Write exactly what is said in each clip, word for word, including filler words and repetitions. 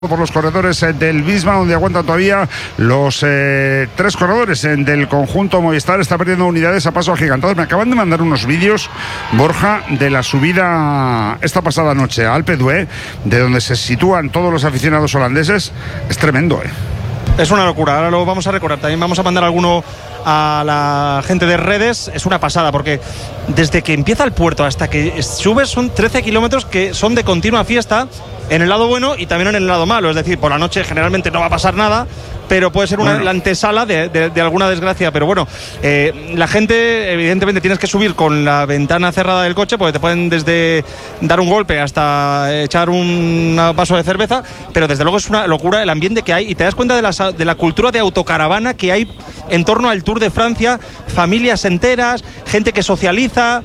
por los corredores del Visma, donde aguantan todavía los eh, tres corredores eh, del conjunto Movistar. Está perdiendo unidades a paso agigantado. Me acaban de mandar unos vídeos, Borja, de la subida esta pasada noche a Alpe d'Huez, de donde se sitúan todos los aficionados holandeses. Es tremendo, ¿eh? Es una locura, ahora lo vamos a recordar. También vamos a mandar alguno a la gente de redes. Es una pasada, porque desde que empieza el puerto hasta que subes son trece kilómetros que son de continua fiesta, en el lado bueno y también en el lado malo. Es decir, por la noche generalmente no va a pasar nada, pero puede ser una, bueno. la antesala de, de, de alguna desgracia. Pero bueno, eh, la gente, evidentemente tienes que subir con la ventana cerrada del coche, porque te pueden desde dar un golpe hasta echar un vaso de cerveza, pero desde luego es una locura el ambiente que hay, y te das cuenta de la, de la cultura de autocaravana que hay en torno al Tour de Francia. Familias enteras, gente que socializa,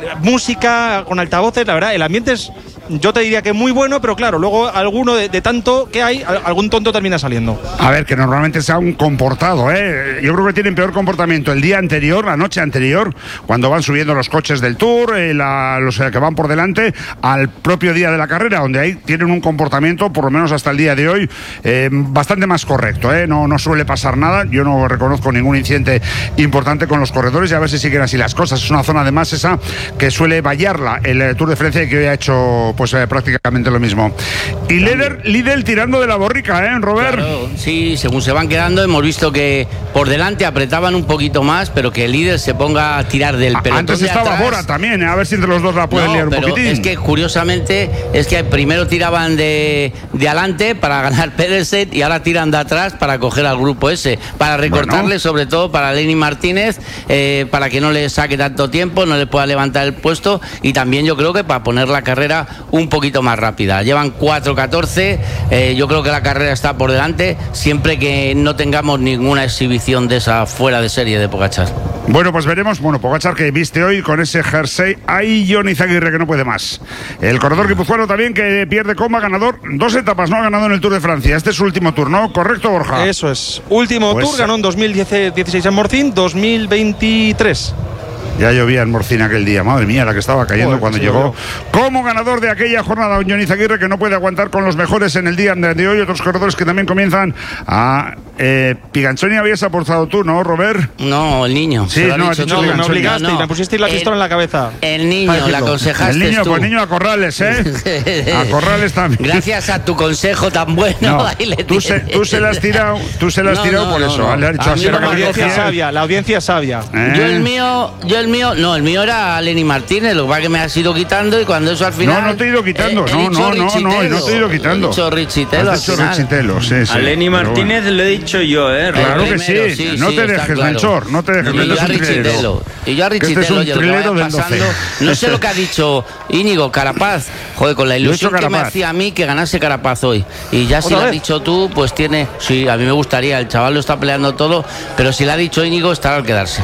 música con altavoces. La verdad, el ambiente es, yo te diría que muy bueno, pero claro, luego alguno de, de tanto que hay, algún tonto termina saliendo. A ver, que normalmente sea un comportado, ¿eh? Yo creo que tienen peor comportamiento el día anterior, la noche anterior, cuando van subiendo los coches del Tour, eh, la, los que van por delante, al propio día de la carrera, donde ahí tienen un comportamiento, por lo menos hasta el día de hoy, eh, bastante más correcto, ¿eh? No, no suele pasar nada. Yo no reconozco ningún incidente importante con los corredores, y a ver si siguen así las cosas. Es una zona además esa que suele vallarla el Tour de Francia, y que hoy ha hecho pues eh, prácticamente lo mismo. Y líder, líder tirando de la borrica, ¿eh, Robert? Claro, sí, según se van quedando hemos visto que por delante apretaban un poquito más, pero que el líder se ponga a tirar del pelotón. Antes estaba atrás. Bora también, ¿eh? A ver si entre los dos la pueden no, liar un pero poquitín. Es que curiosamente es que primero tiraban de, de adelante para ganar Pedersen, y ahora tiran de atrás para coger al grupo ese, para recortarle, bueno. Sobre todo para Lenny Martínez, eh, para que no le saque tanto tiempo, no le pueda levantar el puesto, y también yo creo que para poner la carrera un poquito más rápida. Llevan cuatro catorce, eh, yo creo que la carrera está por delante, siempre que no tengamos ninguna exhibición de esa fuera de serie de Pogačar. Bueno, pues veremos. Bueno, Pogačar, que viste hoy con ese jersey. Hay Jon Izagirre, que no puede más. El corredor guipuzcoano también, que pierde coma, ganador. Dos etapas no ha ganado en el Tour de Francia. Este es su último tour, ¿no? ¿Correcto, Borja? Eso es. Último pues, tour, ganó en dos mil dieciséis en Morcín, dos mil veintitrés. Ya llovía en Morcín aquel día, madre mía, la que estaba cayendo. Joder, cuando llegó llovió. Como ganador de aquella jornada, Jon Izagirre, que no puede aguantar con los mejores en el día de hoy. Otros corredores que también comienzan a... Eh, Piganchoni habías aportado tú, ¿no, Robert? No, el niño. Sí, no, dicho, no, me obligaste, no, no. Y me pusiste la pistola en la cabeza. El niño, la aconsejaste. El niño, tú. Pues niño a Corrales, ¿eh? A Corrales también. Gracias a tu consejo tan bueno. No, ahí le tú, se, tú se la has tirado, tú se la has no, tirado no, por no, eso. No. Le has dicho, así la, la audiencia es sabia, la audiencia es sabia. ¿Eh? Yo el mío, yo el mío, no, el mío era Lenny Martínez, lo que pasa es que me has ido quitando, y cuando eso al final. No, no te he ido quitando, eh, no, no, no, no, no, no te he ido quitando. He dicho Richitelo. Has dicho Richitelo, sí, sí. A Lenny Martínez bueno. Le he dicho yo, ¿eh? Claro que sí, sí, no, sí te dejes, claro. Melchor, no te dejes, y yo a Richitelo, y yo a Richitelo, este es un trilero del pasando, no sé lo que ha dicho Íñigo Carapaz, joder, con la ilusión que me hacía a mí que ganase Carapaz hoy, y ya si lo has dicho tú, pues tiene, sí, a mí me gustaría, el chaval lo está peleando todo, pero si lo ha dicho Íñigo, estará al quedarse.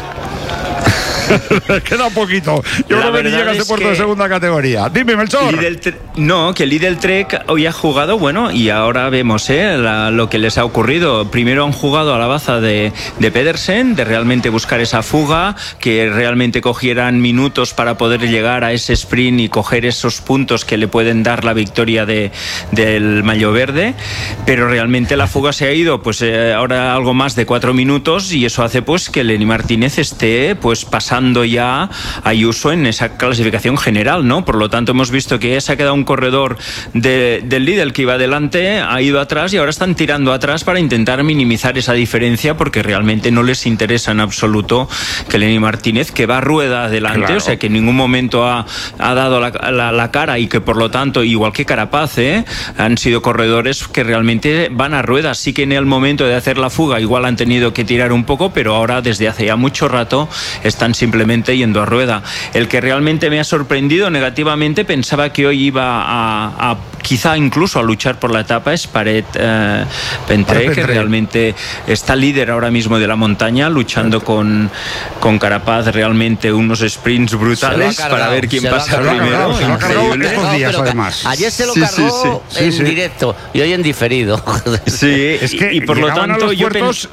Queda un poquito. Yo creo que ni llega a ese puerto de segunda categoría. Dime, Melchor. No, que el Lidl Trek hoy ha jugado, bueno, y ahora vemos eh, la, lo que les ha ocurrido. Primero han jugado a la baza de, de Pedersen, de realmente buscar esa fuga, que realmente cogieran minutos para poder llegar a ese sprint y coger esos puntos que le pueden dar la victoria de, del maillot verde. Pero realmente la fuga se ha ido, pues eh, ahora algo más de cuatro minutos, y eso hace pues que Lenny Martínez esté pues pasando ya a Ayuso en esa clasificación general, ¿no? Por lo tanto, hemos visto que se ha quedado un corredor de, del Lidl que iba adelante, ha ido atrás, y ahora están tirando atrás para intentar minimizar esa diferencia, porque realmente no les interesa en absoluto que Lenny Martínez, que va a rueda adelante, claro. O sea, que en ningún momento ha, ha dado la, la, la cara, y que por lo tanto, igual que Carapaz, ¿eh? Han sido corredores que realmente van a rueda. Sí que en el momento de hacer la fuga igual han tenido que tirar un poco, pero ahora desde hace ya mucho rato están simplemente yendo a rueda. El que realmente me ha sorprendido negativamente, pensaba que hoy iba a, a quizá incluso a luchar por la etapa, es Paret eh, Pentre, que realmente está líder ahora mismo de la montaña, luchando con, con Carapaz, realmente unos sprints brutales cargado, para ver quién pasa primero. Se lo ha cargado estos días, no, además. Ayer se lo sí, cargó sí, sí. en sí, sí. directo, y hoy en diferido. Sí, es que y por lo tanto yo puertos...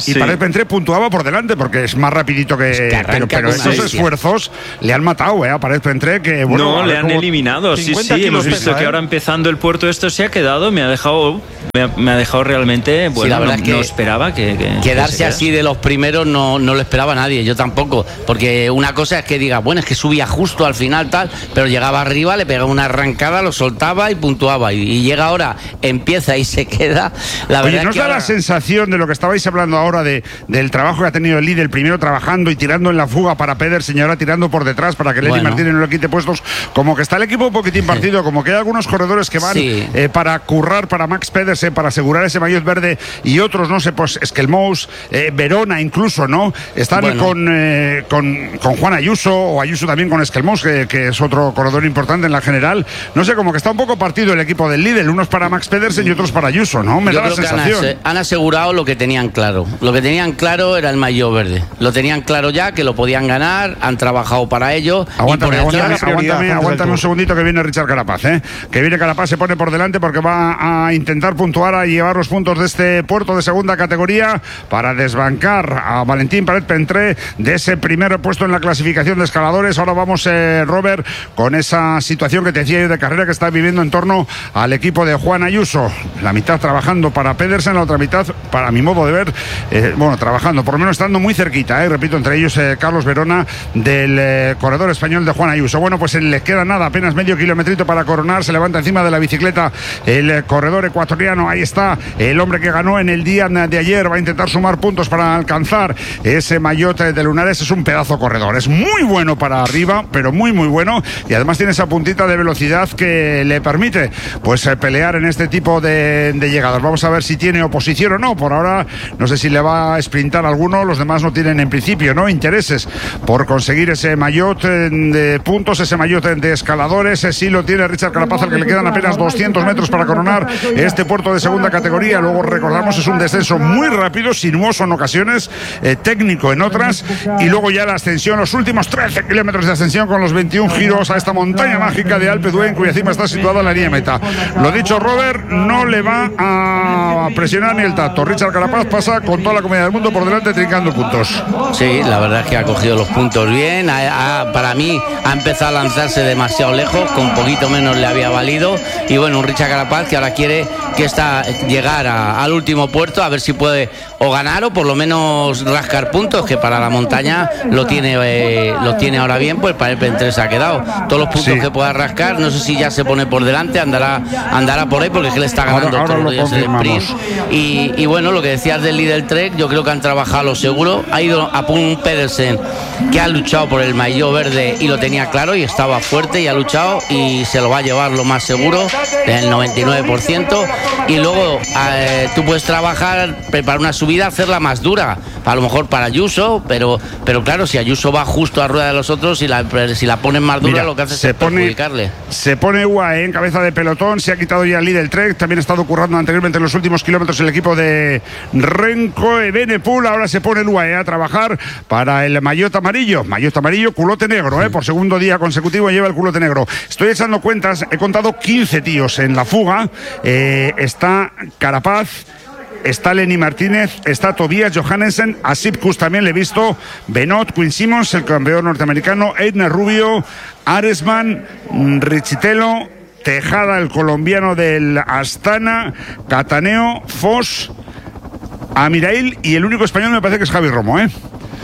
y sí. Paret Pentré puntuaba por delante porque es más rapidito que, es que pero, pero esos bestia. esfuerzos le han matado, ¿eh? A Paret Pentré que bueno, no, le han eliminado, sí, sí, hemos visto pesa, que ¿eh? ahora empezando el puerto esto se ha quedado, me ha dejado me ha, me ha dejado realmente, bueno, sí, la verdad no, es que no esperaba que, que quedarse que así de los primeros no, no lo esperaba nadie, yo tampoco, porque una cosa es que diga, bueno, es que subía justo al final tal, pero llegaba arriba, le pegaba una arrancada, lo soltaba y puntuaba, y, y llega ahora, empieza y se queda. La Oye, verdad ¿no es que da ahora... la sensación de lo que estabais hablando ahora de, del trabajo que ha tenido el líder, primero trabajando y tirando en la fuga para Pedersen y ahora tirando por detrás para que Lenny bueno. Martínez no le quite puestos, como que está el equipo un poquitín partido, como que hay algunos corredores que van sí. eh, para currar para Max Pedersen, para asegurar ese maillot verde, y otros, no sé, pues Esquelmous, eh, Verona incluso, ¿no? Están bueno. con, eh, con, con Juan Ayuso, o Ayuso también con Esquelmous, que, que es otro corredor importante en la general. No sé, como que está un poco partido el equipo del líder, unos para Max Pedersen y otros para Ayuso, ¿no? Me Yo da la sensación. Han, han asegurado lo que tenían claro. Lo que tenían claro era el maillot verde. Lo tenían claro ya, que lo podían ganar, han trabajado para ello. Aguántame, aguántame, aguántame, aguántame un segundito que viene Richard Carapaz, ¿eh? Que viene Carapaz, se pone por delante porque va a intentar puntuar, a llevar los puntos de este puerto de segunda categoría para desbancar a Valentín Paret Pentré de ese primer puesto en la clasificación de escaladores. Ahora vamos, eh, Robert, con esa situación que te decía yo de carrera que está viviendo en torno al equipo de Juan Ayuso. La mitad trabajando para Pedersen, la otra mitad, para mi modo de ver, eh, bueno, trabajando, por lo menos estando muy cerquita, eh, repito, entre ellos eh, Carlos Verona del eh, corredor español de Juan Ayuso. Bueno, pues eh, le queda nada, apenas medio kilometrito para coronar, se levanta encima de la bicicleta el eh, corredor ecuatoriano, ahí está el hombre que ganó en el día de ayer, va a intentar sumar puntos para alcanzar ese maillot de Lunares. Es un pedazo corredor, es muy bueno para arriba, pero muy muy bueno, y además tiene esa puntita de velocidad que le permite pues eh, pelear en este tipo de, de llegadas. Vamos a ver si tiene oposición o no. Por ahora no sé si le va a sprintar alguno, los demás no tienen en principio no intereses por conseguir ese maillot de puntos, ese maillot de escaladores. Sí lo tiene Richard Carapaz, al que le quedan apenas doscientos metros para coronar este puerto de segunda categoría. Luego recordamos, es un descenso muy rápido, sinuoso en ocasiones, eh, técnico en otras, y luego ya la ascensión, los últimos trece kilómetros de ascensión con los veintiún giros a esta montaña mágica de Alpe d'Huez, cuya cima está situada la línea de meta. Lo dicho, Robert, no le va a presionar ni el tacto. Richard Carapaz pasa con toda la comunidad del mundo por delante, trincando puntos. Sí, la verdad es que ha cogido los puntos bien. Ha, ha, para mí ha empezado a lanzarse demasiado lejos, con un poquito menos le había valido. Y bueno, un Richard Carapaz que ahora quiere que está, llegar a, al último puerto, a ver si puede o ganar o por lo menos rascar puntos, que para la montaña lo tiene eh, lo tiene ahora bien, pues para el Pentré se ha quedado. Todos los puntos sí. que pueda rascar, no sé si ya se pone por delante, andará andará por ahí, porque es que le está ganando ahora, ahora todos los días el sprint. Y, y bueno, lo que decías del Lidl Trek, yo creo que han trabajado lo seguro. Ha ido a un Pedersen que ha luchado por el maillot verde y lo tenía claro y estaba fuerte y ha luchado y se lo va a llevar lo más seguro, el noventa y nueve por ciento. Y luego eh, tú puedes trabajar, preparar una subida, hacerla más dura, a lo mejor para Ayuso, pero pero claro, si Ayuso va justo a rueda de los otros, si la, si la ponen más dura, Mira, lo que hace es perjudicarle. Se pone U A E en cabeza de pelotón, se ha quitado ya el líder Trek, también ha estado currando anteriormente en los últimos kilómetros el equipo de Renko Evenepoel. Ahora se pone el U A E a trabajar para el maillot amarillo, maillot amarillo, culote negro, ¿eh? Por segundo día consecutivo lleva el culote negro. Estoy echando cuentas, he contado quince tíos en la fuga, eh, está Carapaz, está Lenny Martínez, está Tobias Johannesen, a Sipkus también le he visto, Benot, Quinn Simmons, el campeón norteamericano, Edna Rubio, Aresman, Richitelo, Tejada, el colombiano del Astana, Cataneo, Foss, Amirail, y el único español me parece que es Javi Romo, ¿eh?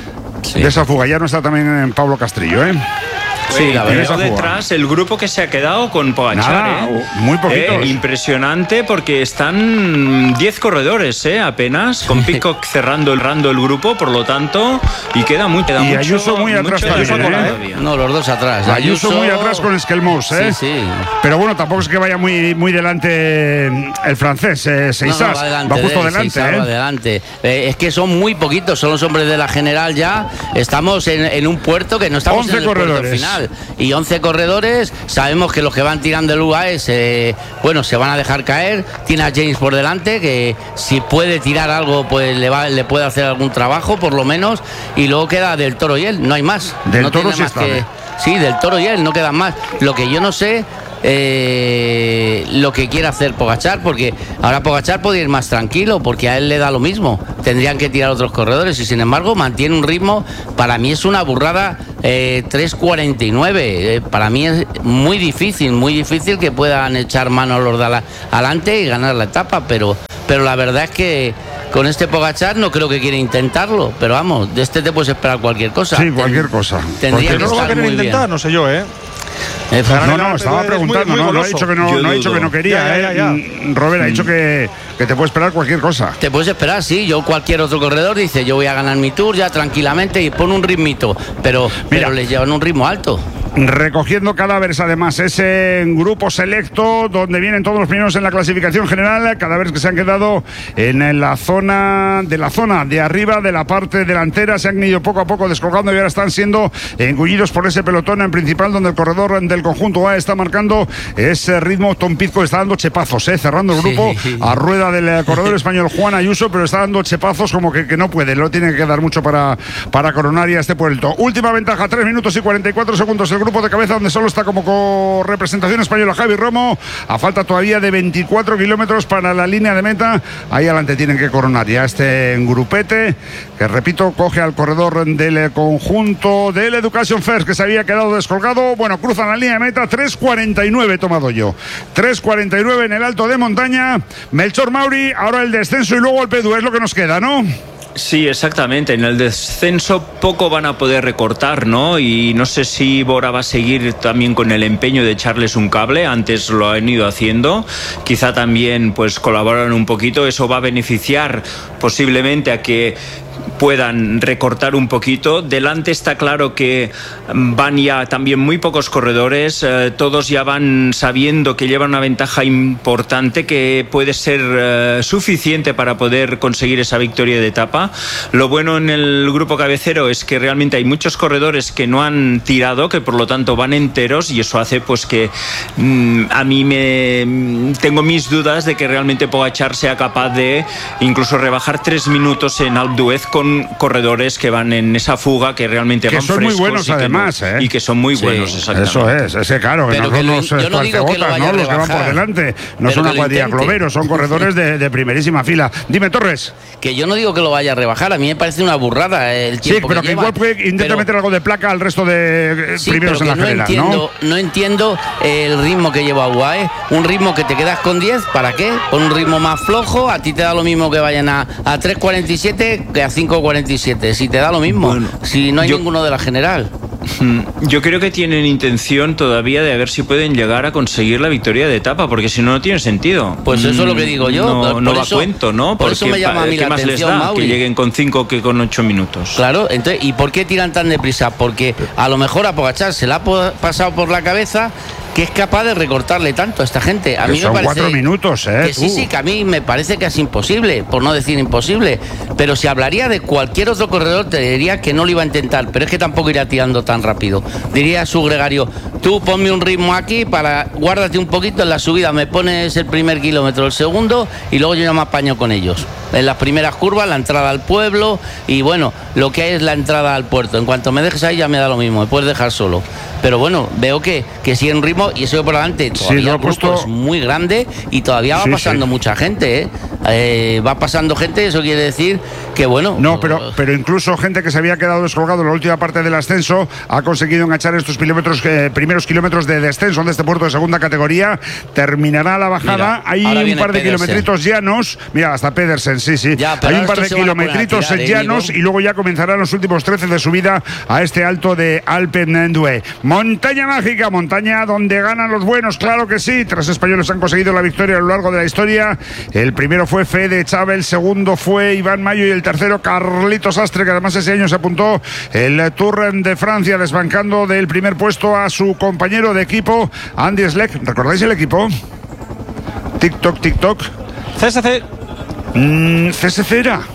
Sí. De esa fuga, ya no está también en Pablo Castrillo, ¿eh? Sí, la verdad. Detrás el grupo que se ha quedado con Pogačar, ¿eh? Muy poquitos. Eh, impresionante, porque están diez corredores, ¿eh? Apenas, con Pidcock cerrando el rando el grupo, por lo tanto, y queda, muy, queda y mucho. Ayuso muy atrás también, ¿eh? No, los dos atrás. Ayuso, Ayuso muy atrás con Esquelmous, ¿eh? Sí, sí. Pero bueno, tampoco es que vaya muy, muy delante el francés, eh, Seisas. No, no, va, adelante, va justo de, delante, Seisas, ¿eh? Va adelante. Eh, es que son muy poquitos, son los hombres de la general ya. Estamos en, en un puerto que no estamos en el corredores. Puerto final. Y once corredores, sabemos que los que van tirando el U A E, eh, bueno, se van a dejar caer. Tiene a James por delante, que si puede tirar algo, pues le, va, le puede hacer algún trabajo, por lo menos. Y luego queda Del Toro y él, no hay más. Del no Toro tiene sí más está que, sí, Del Toro y él, no quedan más. Lo que yo no sé, eh, lo que quiere hacer Pogačar, porque ahora Pogačar podría ir más tranquilo, porque a él le da lo mismo, tendrían que tirar otros corredores, y sin embargo mantiene un ritmo, para mí es una burrada, eh, tres cuarenta y nueve, eh, para mí es muy difícil, muy difícil que puedan echar mano a los de ala- adelante y ganar la etapa, pero, pero la verdad es que con este Pogačar no creo que quiera intentarlo, pero vamos, de este te puedes esperar cualquier cosa. Sí, cualquier cosa. Tendría ¿Que que no lo va a estar querer muy intentar? bien. No sé yo, ¿eh? Eh, No, no, estaba es muy- preguntando, muy no, no ha goloso. dicho que no, Yo no ha dicho dudo. que no quería, Ya, ya, ¿eh? ya. Mm, Robert ha dicho que, que te puede esperar cualquier cosa. Te puedes esperar, sí. Yo, cualquier otro corredor dice, yo voy a ganar mi Tour ya tranquilamente y pone un ritmito, pero, pero les llevan un ritmo alto. Recogiendo cadáveres, además, ese grupo selecto donde vienen todos los primeros en la clasificación general, cadáveres que se han quedado en la zona de la zona de arriba de la parte delantera, se han ido poco a poco descolgando y ahora están siendo engullidos por ese pelotón en principal, donde el corredor del conjunto A está marcando ese ritmo. Tom Pizco está dando chepazos, ¿eh? cerrando el grupo Sí. a rueda del corredor español Juan Ayuso, pero está dando chepazos como que, que no puede, lo tiene que quedar mucho para, para coronar ya este puerto. Última ventaja, tres minutos y cuarenta y cuatro segundos el grupo de cabeza, donde solo está como representación española Javi Romo, a falta todavía de veinticuatro kilómetros para la línea de meta. Ahí adelante tienen que coronar ya este grupete, que repito, coge al corredor del conjunto del Education First, que se había quedado descolgado. Bueno, cruzan la línea de meta, tres cuarenta y nueve he tomado yo, tres cuarenta y nueve en el alto de montaña. Melchor Mauri, ahora el descenso y luego el P D U, es lo que nos queda, ¿no? Sí, exactamente. En el descenso poco van a poder recortar, ¿no? Y no sé si Bora va a seguir también con el empeño de echarles un cable. Antes lo han ido haciendo. Quizá también pues colaboran un poquito. Eso va a beneficiar posiblemente a que puedan recortar un poquito. Delante está claro que van ya también muy pocos corredores, eh, todos ya van sabiendo que llevan una ventaja importante que puede ser eh, suficiente para poder conseguir esa victoria de etapa. Lo bueno en el grupo cabecero es que realmente hay muchos corredores que no han tirado, que por lo tanto van enteros, y eso hace pues que mm, a mí me tengo mis dudas de que realmente Pogačar sea capaz de incluso rebajar tres minutos en Alpe d'Huez con corredores que van en esa fuga, que realmente que van son muy frescos buenos y que además, no, ¿eh? y que son muy Sí, buenos, exactamente. Eso es, ese claro, que Pero no que son lo- los yo no digo que lo esparcegotas, vaya a ¿no? Los que van por rebajar, delante, no pero son que lo acuadilla intente. cloveros, son corredores de, de primerísima fila. Dime, Torres. Que yo no digo que lo vaya a rebajar, a mí me parece una burrada el Sí, tiempo pero que que lleva. igual puede intentar Pero- meter algo de placa al resto de eh, Sí, primeros pero en que la no general, entiendo, ¿no? no entiendo el ritmo que lleva U A E. Un ritmo que te quedas con diez, ¿para qué? Con un ritmo más flojo, a ti te da lo mismo que vayan a, a tres cuarenta y siete que a cinco cuarenta y siete. Si te da lo mismo, Bueno, si no hay yo- ninguno de la general. Mm, Yo creo que tienen intención todavía de a ver si pueden llegar a conseguir la victoria de etapa, porque si no, no tiene sentido. Pues eso es lo que Mm, digo yo, No, por no va a eso- cuento, ¿no? por eso Porque me llama a mí ¿qué la más les atención, da? Mauri. Que lleguen con cinco que con ocho minutos. Claro, entonces, ¿y por qué tiran tan deprisa? Porque a lo mejor a Pogačar se le ha po- pasado por la cabeza que es capaz de recortarle tanto a esta gente. A Que mí son me parece cuatro minutos, ¿eh? que sí, tú. sí, que a mí me parece que es imposible, por no decir imposible. Pero si hablaría de cualquier otro corredor, te diría que no lo iba a intentar, pero es que tampoco iría tirando tan rápido. Diría a su gregario, tú ponme un ritmo aquí, para guárdate un poquito en la subida, me pones el primer kilómetro, el segundo, y luego yo ya me apaño con ellos. En las primeras curvas, la entrada al pueblo, y bueno, lo que hay es la entrada al puerto. En cuanto me dejes ahí ya me da lo mismo, me puedes dejar solo. Pero bueno, veo que, que sigue en ritmo y eso por delante. Todavía lo ha el grupo puesto- es muy grande y todavía va Sí, pasando sí. mucha gente, ¿eh? Eh, va pasando gente, eso quiere decir que bueno. No, pero, pero incluso gente que se había quedado descolgado en la última parte del ascenso ha conseguido enganchar estos kilómetros, eh, primeros kilómetros de descenso de este puerto de segunda categoría. Terminará la bajada. Mira, Hay ahora un viene par de Pedersen. kilometritos llanos. Mira, hasta Pedersen, sí, sí. Ya, pero Hay un ahora par de estos se van a poner a kilometritos tirar, ¿eh, llanos Diego? y luego ya comenzarán los últimos trece de subida a este alto de Alpe d'Huez. Montaña mágica, montaña donde ganan los buenos, claro que sí. Tres españoles han conseguido la victoria a lo largo de la historia. El primero fue Fede Chávez, el segundo fue Iván Mayo y el tercero Carlitos Astre, que además ese año se apuntó el Tour de Francia, desbancando del primer puesto a su compañero de equipo, Andy Schleck. ¿Recordáis el equipo? TikTok, TikTok. C S C. Mm, C S C era.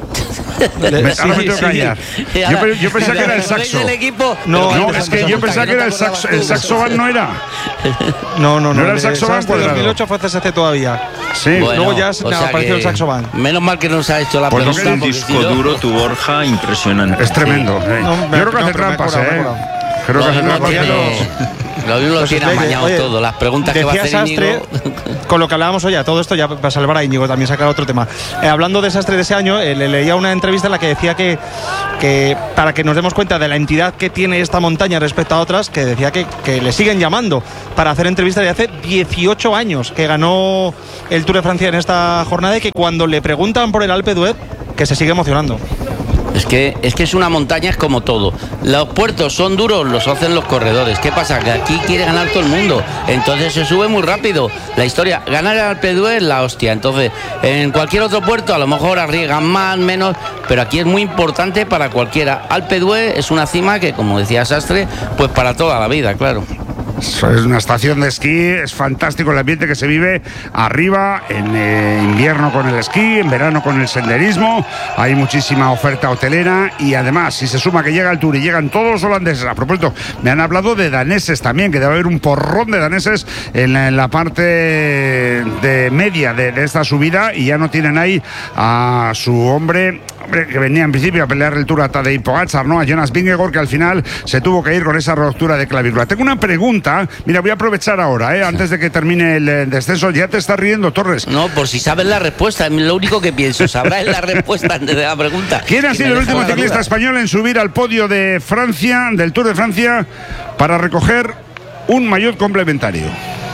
Me, ahora me Sí, tengo que sí. callar. Yo, pe- yo pensaba que era el saxo. ¿Del equipo? No, Pero No, ¿qué es que te yo pasa, pensaba que era el no te saxo. acordabas El tú? saxoban no era. No, no, no. ¿No era el de- saxo band este cuadrado? dos mil ocho fue C S C todavía. Sí. Bueno, Luego ya o se me sea apareció que el saxo band. Menos mal que nos ha hecho la Pues lo pregunta. que- Un porque disco si no- duro, tu Borja, impresionante. Es tremendo. eh. No, me- Yo creo que no, hace pero me he trampas, acordado, me he ¿eh? acordado. Creo que No, hace no trampas. tiene- Ya los- Lo mismo lo Pues tiene oye, amañado oye, todo. Las preguntas que va a decía hacer Íñigo. Sastre, con lo que hablábamos hoy, a todo esto ya para salvar a Íñigo también sacar otro tema. Eh, hablando de Sastre de ese año, eh, le leía una entrevista en la que decía que, que para que nos demos cuenta de la entidad que tiene esta montaña respecto a otras, que decía que, que le siguen llamando para hacer entrevistas de hace dieciocho años que ganó el Tour de Francia en esta jornada y que cuando le preguntan por el Alpe d'Huez, que se sigue emocionando. Es que, es que es una montaña, es como todo. Los puertos son duros, los hacen los corredores. ¿Qué pasa? Que aquí quiere ganar todo el mundo. Entonces se sube muy rápido. La historia, ganar el Alpe d'Huez es la hostia. Entonces, en cualquier otro puerto a lo mejor arriesgan más, menos, pero aquí es muy importante para cualquiera. Alpe d'Huez es una cima que, como decía Sastre, pues para toda la vida, claro. Es una estación de esquí, es fantástico el ambiente que se vive arriba, en eh, invierno con el esquí, en verano con el senderismo, hay muchísima oferta hotelera y además si se suma que llega el Tour y llegan todos los holandeses, a propósito, me han hablado de daneses también, que debe haber un porrón de daneses en la, en la parte de media de, de esta subida y ya no tienen ahí a su hombre... Hombre, que venía en principio a pelear el Tour a Tadej Pogačar, ¿no? A Jonas Vingegaard, que al final se tuvo que ir con esa ruptura de clavícula. Tengo una pregunta, mira, voy a aprovechar ahora, ¿eh? Antes de que termine el eh, descenso. Ya te estás riendo, Torres. No, por si sabes la respuesta, es lo único que pienso. Sabrás la respuesta antes de la pregunta. ¿Quién ha Que sido me el deja último la ciclista duda. español en subir al podio de Francia, del Tour de Francia, para recoger un maillot complementario?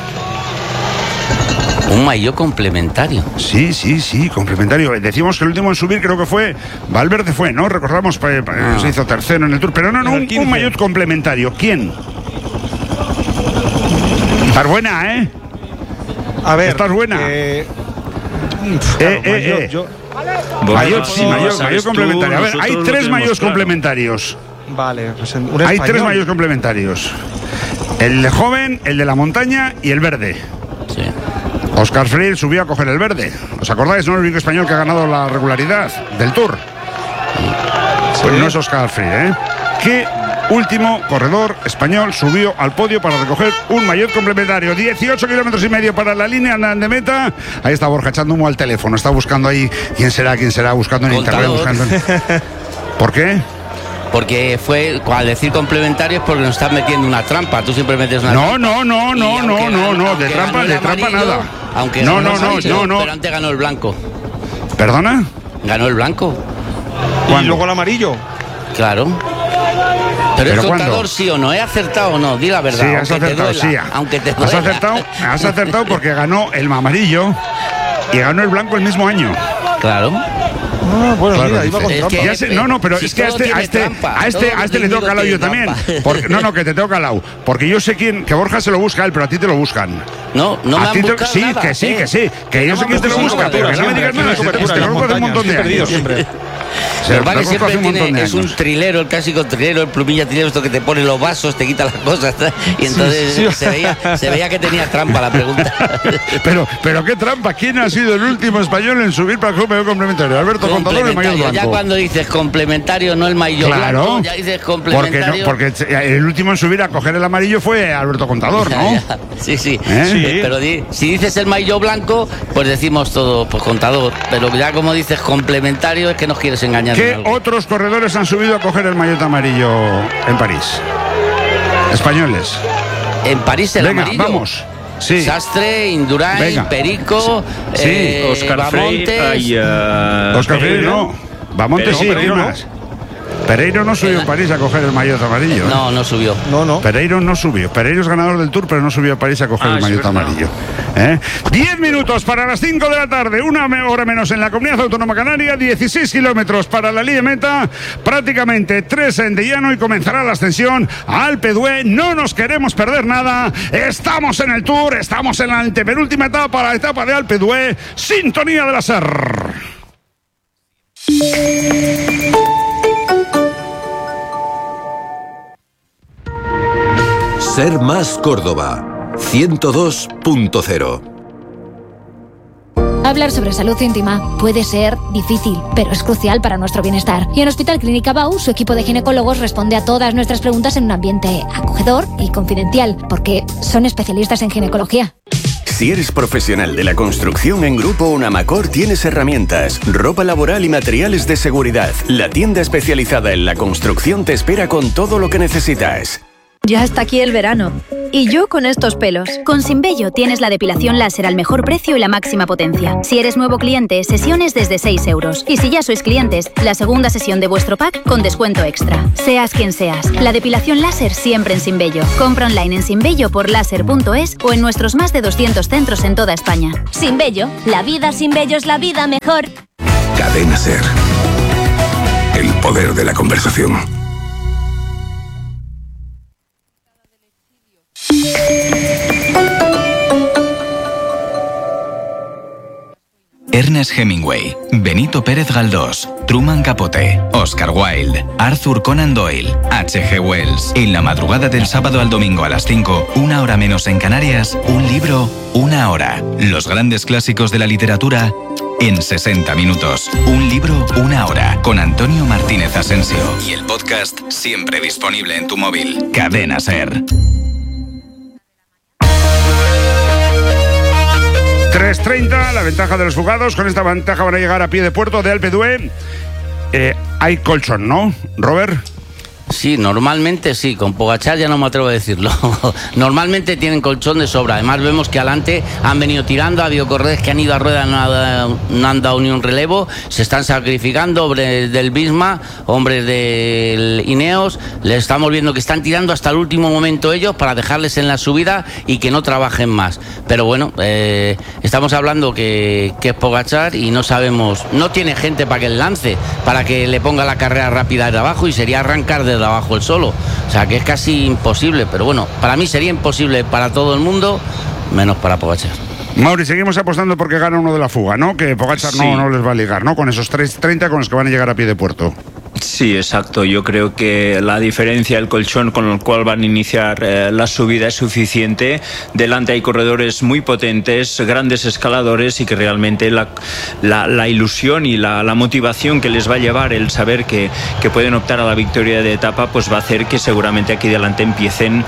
Un maillot complementario. Sí, sí, sí, complementario. Decimos que el último en subir creo que fue Valverde, fue, ¿no? Recordamos, eh, Ah. se hizo tercero en el Tour, pero no, no, un, un maillot complementario. ¿Quién? Estás buena, ¿eh? A ver. Estás buena. Eh, Eh, eh, eh. yo- Maillot, sí, maillot, sabes maillot tú, complementario. A ver, nosotros hay lo tres tenemos maillots claro. complementarios. Vale, pues en- un Hay español. tres maillots complementarios. El de joven, el de la montaña y el verde. Sí. Óscar Freire subió a coger el verde. ¿Os acordáis? No es el único español que ha ganado la regularidad del Tour. Pues no es Óscar Freire, ¿eh? ¿Qué último corredor español subió al podio para recoger un maillot complementario? dieciocho kilómetros y medio para la línea de meta. Ahí está Borja echando humo al teléfono. Está buscando ahí quién será, quién será, buscando en Contador. internet. Buscando en... ¿Por qué? Porque fue, al decir complementario es porque nos estás metiendo una trampa. Tú siempre metes una No, trampa. no, no, Y no, aunque no, ganó- no, no, de aunque trampa, ganó el de trampa amarillo, nada. Aunque No, ganó no, el no, amarillo, no, no. Pero antes ganó el blanco. ¿Perdona? Ganó el blanco. Y ¿Cuándo? luego el amarillo. Claro. Pero, ¿Pero es contador, cuándo? sí o no. ¿He acertado o no? Di la verdad. Sí, has aunque te acertado, duela, sí. Aunque te Has duela. acertado, has acertado porque ganó el amarillo y ganó el blanco el mismo año. Claro. Ah, bueno, Claro, mira, iba dice. con Es trampa. que- Ya sé- no, no, pero Si es que a todo este, a tiene este, trampa, a este, todo a este le tengo Íñigo calado yo tiene también. trampa. Porque, no, no, que te tengo calado. Porque yo sé quién, que Borja se lo busca a él, pero a ti te lo buscan. No, no A me han ti te- buscado sí, nada, que sí, eh. que sí. Que yo sé quién te lo Sin busca, pero cobertura que no me digas siempre, nada. sin Te te cobertura en las conozco hace un montañas, montón de estoy perdido años. siempre. Se- Lo que pasa te es que conozco hace siempre un montón tiene, de es un años. trilero, el clásico trilero, el plumilla trilero, esto que te pone los vasos, te quita las cosas. Y entonces sí. Se, veía, se veía que tenía trampa la pregunta. Pero, pero qué trampa. ¿Quién ha sido el último español en subir para el club complementario? Alberto Contador y el maillot Complementario. Ya blanco. cuando dices complementario, no el maillot Claro, blanco, ya dices porque, complementario. no, porque el último en subir a coger el amarillo fue Alberto Contador, ¿no? Ya, ya. Sí, sí. ¿Eh? Sí. Pero di- si dices el maillot blanco, pues decimos todo, pues contador. Pero ya como dices complementario, es que nos quieres engañar. en ¿Qué algo. otros corredores han subido a coger el maillot amarillo en París? Españoles. En París el Venga, amarillo. vamos. Sí. Sastre, Indurain, Venga. Perico, Sí. eh, Oscar Freire. Bamontes. Ay, eh, Oscar Freire no. Bamonte sí, Pereiro, ¿quién más? Pereiro no subió en París a coger el maillot amarillo. ¿eh? No, no subió. No, no. Pereiro no subió. Pereiro es ganador del Tour, pero no subió a París a coger Ah, el es maillot verdad. amarillo. ¿Eh? Diez minutos para las cinco de la tarde, una me- hora menos en la Comunidad Autónoma Canaria, dieciséis kilómetros para la línea meta, prácticamente tres en de llano y comenzará la ascensión a Alpe d'Huez. No nos queremos perder nada. Estamos en el Tour, estamos en la antepenúltima etapa, la etapa de Alpe d'Huez. Sintonía de la S E R. Ser Más Córdoba, ciento dos punto cero. Hablar sobre salud íntima puede ser difícil, pero es crucial para nuestro bienestar. Y en Hospital Clínica Bau, su equipo de ginecólogos responde a todas nuestras preguntas en un ambiente acogedor y confidencial, porque son especialistas en ginecología. Si eres profesional de la construcción, en Grupo Unamacor tienes herramientas, ropa laboral y materiales de seguridad. La tienda especializada en la construcción te espera con todo lo que necesitas. Ya está aquí el verano. Y yo con estos pelos. Con Sinbello tienes la depilación láser al mejor precio y la máxima potencia. Si eres nuevo cliente, sesiones desde seis euros. Y si ya sois clientes, la segunda sesión de vuestro pack con descuento extra. Seas quien seas, la depilación láser siempre en Sinbello. Compra online en sinbello por láser punto es o en nuestros más de doscientos centros en toda España. Sinbello, la vida sin vello es la vida mejor. Cadena SER. El poder de la conversación. Ernest Hemingway, Benito Pérez Galdós, Truman Capote, Oscar Wilde, Arthur Conan Doyle, H G Wells. En la madrugada del sábado al domingo a las cinco, una hora menos en Canarias, un libro, una hora. Los grandes clásicos de la literatura en sesenta minutos. Un libro, una hora. Con Antonio Martínez Asensio. Y el podcast siempre disponible en tu móvil. Cadena SER. tres treinta, la ventaja de los fugados. Con esta ventaja van a llegar a pie de puerto de Alpe d'Huez. Eh, hay colchón, ¿no, Robert? Sí, normalmente sí, con Pogačar ya no me atrevo a decirlo. Normalmente tienen colchón de sobra. Además vemos que adelante han venido tirando, ha habido corredores que han ido a rueda, no, ha, no han dado ni un relevo, se están sacrificando, hombres del Visma, hombres del Ineos, les estamos viendo que están tirando hasta el último momento ellos para dejarles en la subida y que no trabajen más. Pero bueno, eh, estamos hablando que, que es Pogačar y no sabemos, no tiene gente para que le lance, para que le ponga la carrera rápida de abajo y sería arrancar de abajo el solo, o sea que es casi imposible, pero bueno, para mí sería imposible para todo el mundo, menos para Pogačar. Mauri, seguimos apostando porque gana uno de la fuga, ¿no? Que Pogačar sí. no, no les va a ligar, ¿no? Con esos tres treinta con los que van a llegar a pie de puerto. Sí, exacto. Yo creo que la diferencia del colchón con el cual van a iniciar eh, la subida es suficiente. Delante hay corredores muy potentes, grandes escaladores y que realmente la, la, la ilusión y la, la motivación que les va a llevar el saber que, que pueden optar a la victoria de etapa, pues va a hacer que seguramente aquí delante empiecen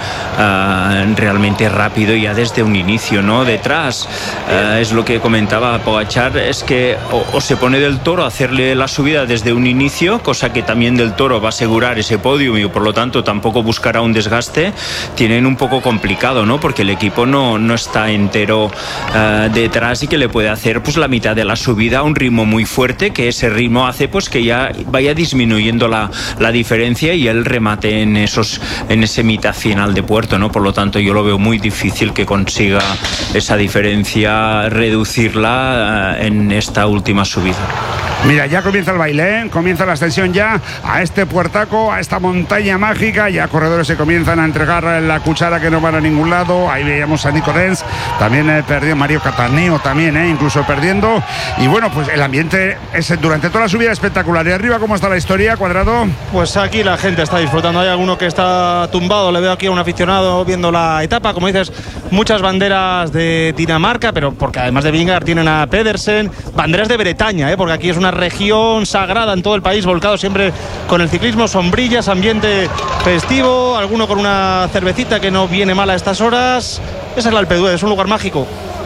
uh, realmente rápido ya desde un inicio, ¿no? Detrás uh, es lo que comentaba Pogačar, es que o, o se pone del Toro a hacerle la subida desde un inicio, cosa que también del Toro va a asegurar ese podio y por lo tanto tampoco buscará un desgaste. Tienen un poco complicado, ¿no? Porque el equipo no, no está entero uh, detrás y que le puede hacer pues la mitad de la subida a un ritmo muy fuerte, que ese ritmo hace pues que ya vaya disminuyendo la, la diferencia y el remate en esos en ese mitad final de puerto, ¿no? Por lo tanto yo lo veo muy difícil que consiga esa diferencia reducirla uh, en esta última subida. Mira, ya comienza el baile, ¿eh? Comienza la ascensión ya a este puertaco, a esta montaña mágica. Ya corredores se comienzan a entregar la cuchara que no van a ningún lado. Ahí veíamos a Nico Dens, también eh, perdió Mario Cataneo, también, eh, incluso perdiendo. Y bueno, pues el ambiente es durante toda la subida espectacular. ¿Y arriba cómo está la historia, Cuadrado? Pues aquí la gente está disfrutando. Hay alguno que está tumbado, le veo aquí a un aficionado viendo la etapa. Como dices, muchas banderas de Dinamarca, pero porque además de Vingegaard tienen a Pedersen. Banderas de Bretaña, ¿eh? Porque aquí es una región sagrada en todo el país, volcado siempre con el ciclismo, sombrillas, ambiente festivo, alguno con una cervecita que no viene mal a estas horas. Es el Alpe d'Huez, es un lugar mágico.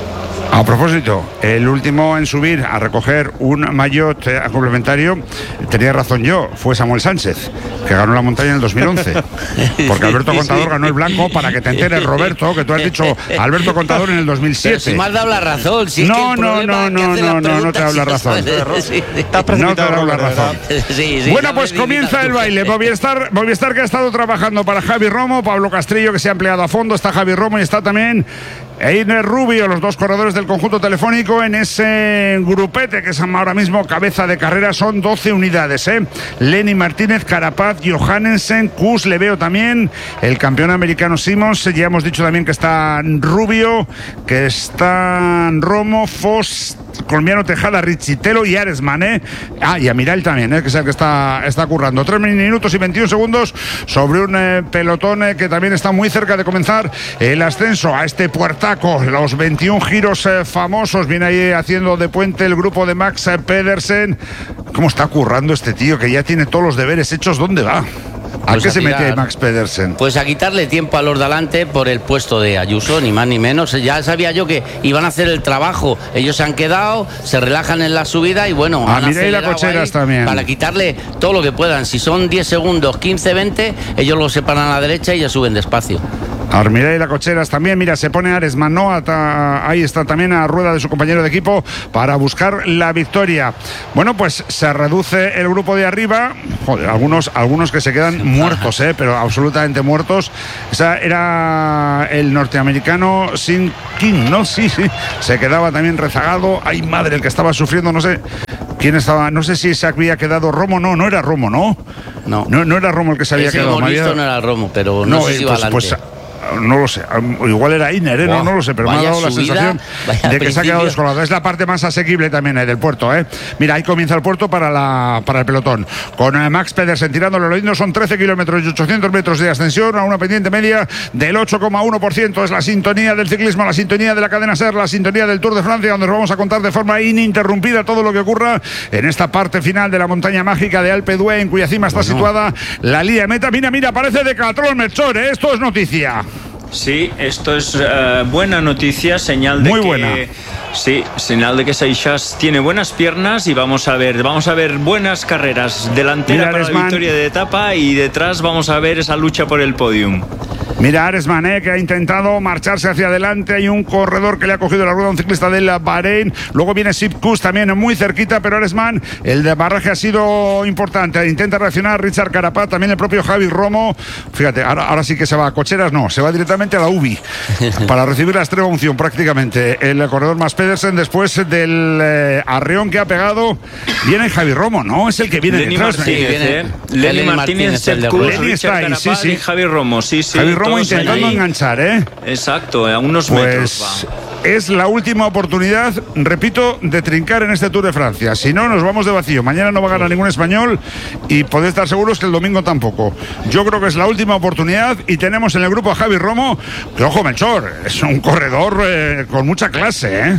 A propósito, el último en subir a recoger un maillot complementario, tenía razón yo, fue Samuel Sánchez, que ganó la montaña en el dos mil once. Porque Alberto Contador ganó el blanco, para que te enteres, Roberto, que tú has dicho Alberto Contador en el dos mil siete. Pero si me has dado la razón. Si no, es que no, no, no, no, no, no te he dado la razón. Sí. No te he dado la razón. Sí, sí, bueno, pues comienza el baile. Movistar, Movistar que ha estado trabajando para Javi Romo, Pablo Castrillo que se ha empleado a fondo, está Javi Romo y está también Einer Rubio, los dos corredores del conjunto telefónico en ese grupete que es ahora mismo cabeza de carrera. Son doce unidades, ¿eh? Lenny Martínez, Carapaz, Johannesen, Kuss, le veo también, el campeón americano Simmons, ya hemos dicho también que está Rubio, que están Romo, Foss, Colmiano, Tejada, Richitelo y Aresman, ¿eh? Ah, y Amiral también, ¿eh? Que es el que está, está currando. Tres minutos y veintiún segundos sobre un eh, pelotón eh, que también está muy cerca de comenzar el ascenso a este puertaco. Los veintiún giros eh, famosos. Viene ahí haciendo de puente el grupo de Max Pedersen. ¿Cómo está currando este tío que ya tiene todos los deberes hechos? ¿Dónde va? ¿A pues qué a se tirar, mete Max Pedersen? Pues a quitarle tiempo a los de adelante por el puesto de Ayuso, ni más ni menos. Ya sabía yo que iban a hacer el trabajo. Ellos se han quedado, se relajan en la subida y bueno, a han Mireia Cocheras también. Para quitarle todo lo que puedan. Si son diez segundos, quince, veinte, ellos lo separan a la derecha y ya suben despacio. Armiré y la Cocheras también, mira, se pone Aresman, ¿no? Ata, ahí está también a rueda de su compañero de equipo para buscar la victoria. Bueno, pues se reduce el grupo de arriba. Joder, algunos, algunos que se quedan muertos, ¿eh? Pero absolutamente muertos. Esa era el norteamericano Sin King, ¿no? Sí, sí. Se quedaba también rezagado. Ay, madre, el que estaba sufriendo, no sé quién estaba, no sé si se había quedado Romo, no, no era Romo, ¿no? No. No, no era Romo el que se había Ese quedado. Había... no era Romo, pero no, no sé si pues, iba pues, adelante. No lo sé, igual era Iner, ¿eh? wow, no, no lo sé, pero me ha dado la subida, sensación de que se ha quedado descolgado. Es la parte más asequible también eh, del puerto, ¿eh? Mira, ahí comienza el puerto para, la, para el pelotón. Con eh, Max Pedersen tirándolo lo lindo, son trece kilómetros y ochocientos metros de ascensión a una pendiente media del ocho coma uno por ciento. Es la sintonía del ciclismo, la sintonía de la cadena SER, la sintonía del Tour de Francia, donde os vamos a contar de forma ininterrumpida todo lo que ocurra en esta parte final de la montaña mágica de Alpe d'Huez, en cuya cima está bueno. situada la línea meta. Mira, mira, parece Decathlon, Melchor, ¿eh? Esto es noticia. Sí, esto es uh, buena noticia, señal de Muy que buena. sí, señal de que Seixas tiene buenas piernas y vamos a ver, vamos a ver buenas carreras delantera Mira, para Aresman. la victoria de etapa y detrás vamos a ver esa lucha por el podium. Mira Aresman, eh, que ha intentado marcharse hacia adelante. Hay un corredor que le ha cogido la rueda a un ciclista del Bahrein. Luego viene Sipkus también muy cerquita, pero Aresman, el de barraje ha sido importante. Intenta reaccionar Richard Carapaz, también el propio Javi Romo. Fíjate, ahora, ahora sí que se va a Cocheras, no, se va directamente a la U B I para recibir la extrema unción prácticamente. El corredor más Pedersen después del eh, arreón que ha pegado. Viene Javi Romo, ¿no? Es el que viene Lenny detrás. Martínez, sí, viene, eh. Lenny Martínez, Martínez Sipkus, Lenny está ahí, sí, sí. y Javi Romo, sí, sí. Javi Romo intentando ahí. enganchar, ¿eh? Exacto, a unos pues metros va. Es la última oportunidad, repito, de trincar en este Tour de Francia. Si no, nos vamos de vacío. Mañana no va a ganar ningún español y podéis estar seguros que el domingo tampoco. Yo creo que es la última oportunidad y tenemos en el grupo a Javi Romo, que ojo, Melchor, es un corredor eh, con mucha clase, ¿eh?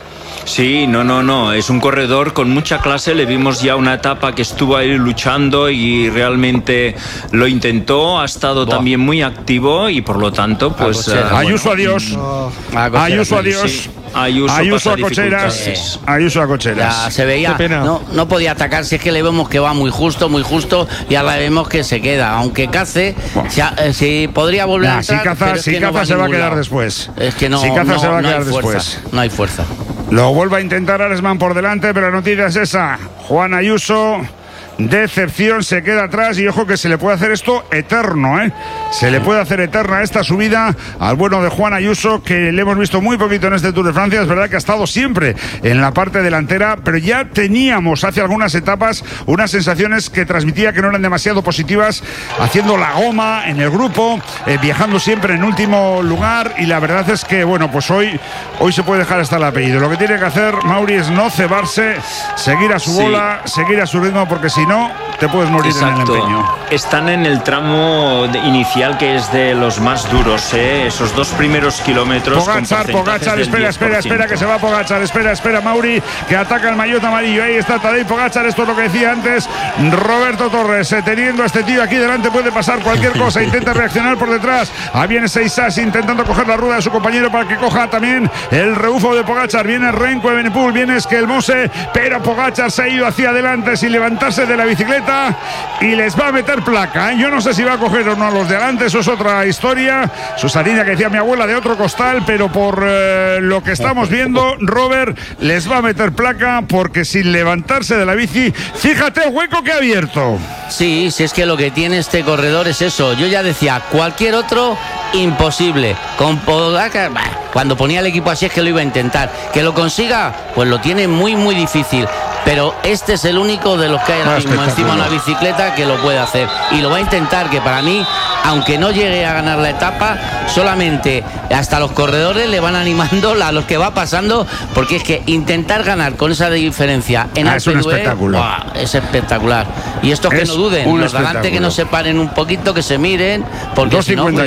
Sí, no, no, no, es un corredor con mucha clase, le vimos ya una etapa que estuvo ahí luchando y realmente lo intentó, ha estado Buah. también muy activo y por lo tanto, pues... Uh, Ayuso, bueno, adiós. Oh. Ayuso, adiós. Sí. Ayuso, Ayuso a Cocheras. Eh, Ayuso a Cocheras. Ya se veía, no, no podía atacar, si es que le vemos que va muy justo, muy justo, y ahora vemos que se queda, aunque cace, bueno. si, eh, si podría volver nah, a entrar, si caza, pero es si que caza no va se va a quedar lado. después. Es que no, si caza no, se va a no quedar hay después. Fuerza, no hay fuerza. Lo vuelve a intentar Aresman por delante, pero la noticia es esa. Juan Ayuso, decepción, se queda atrás y ojo que se le puede hacer esto eterno, ¿eh? Se le puede hacer eterna esta subida al bueno de Juan Ayuso, que le hemos visto muy poquito en este Tour de Francia. Es verdad que ha estado siempre en la parte delantera, pero ya teníamos hace algunas etapas unas sensaciones que transmitía que no eran demasiado positivas, haciendo la goma en el grupo, eh, viajando siempre en último lugar, y la verdad es que, bueno, pues hoy, hoy se puede dejar hasta el apellido. Lo que tiene que hacer Mauri es no cebarse, seguir a su sí. bola, seguir a su ritmo, porque si no, te puedes morir Exacto. en el empeño. Están en el tramo de inicial que es de los más duros, ¿eh? Esos dos primeros kilómetros. Pogačar, Pogačar, espera, espera, espera, que se va Pogačar, espera, espera, Mauri, que ataca el maillot amarillo. Ahí está Tadej Pogačar, esto es lo que decía antes Roberto Torres, eh, teniendo a este tío aquí delante puede pasar cualquier cosa. Intenta reaccionar por detrás, ahí viene Seixas intentando coger la rueda de su compañero para que coja también el rebufo de Pogačar. Viene Renko Evenepoel, viene Skelmose, pero Pogačar se ha ido hacia adelante sin levantarse de la bicicleta y les va a meter placa, ¿eh? Yo no sé si va a coger o no a los de adelante, eso es otra historia. Susarina, que decía mi abuela, de otro costal, pero por eh, lo que estamos viendo, Robert les va a meter placa porque sin levantarse de la bici, fíjate el hueco que ha abierto. Sí, si es que lo que tiene este corredor es eso. Yo ya decía, cualquier otro imposible. Con Pogačar, bah, cuando ponía el equipo así es que lo iba a intentar. Que lo consiga, pues lo tiene muy muy difícil. Pero este es el único de los que hay ahora mismo encima de una bicicleta que lo puede hacer. Y lo va a intentar, que para mí, aunque no llegue a ganar la etapa, solamente hasta los corredores le van animando a los que va pasando, porque es que intentar ganar con esa diferencia en ah, Alpe d'Huez, es un espectáculo. ¡Wow! Es espectacular. Y estos que es no duden, los delante que no se paren un poquito, que se miren, porque si no, cuidado.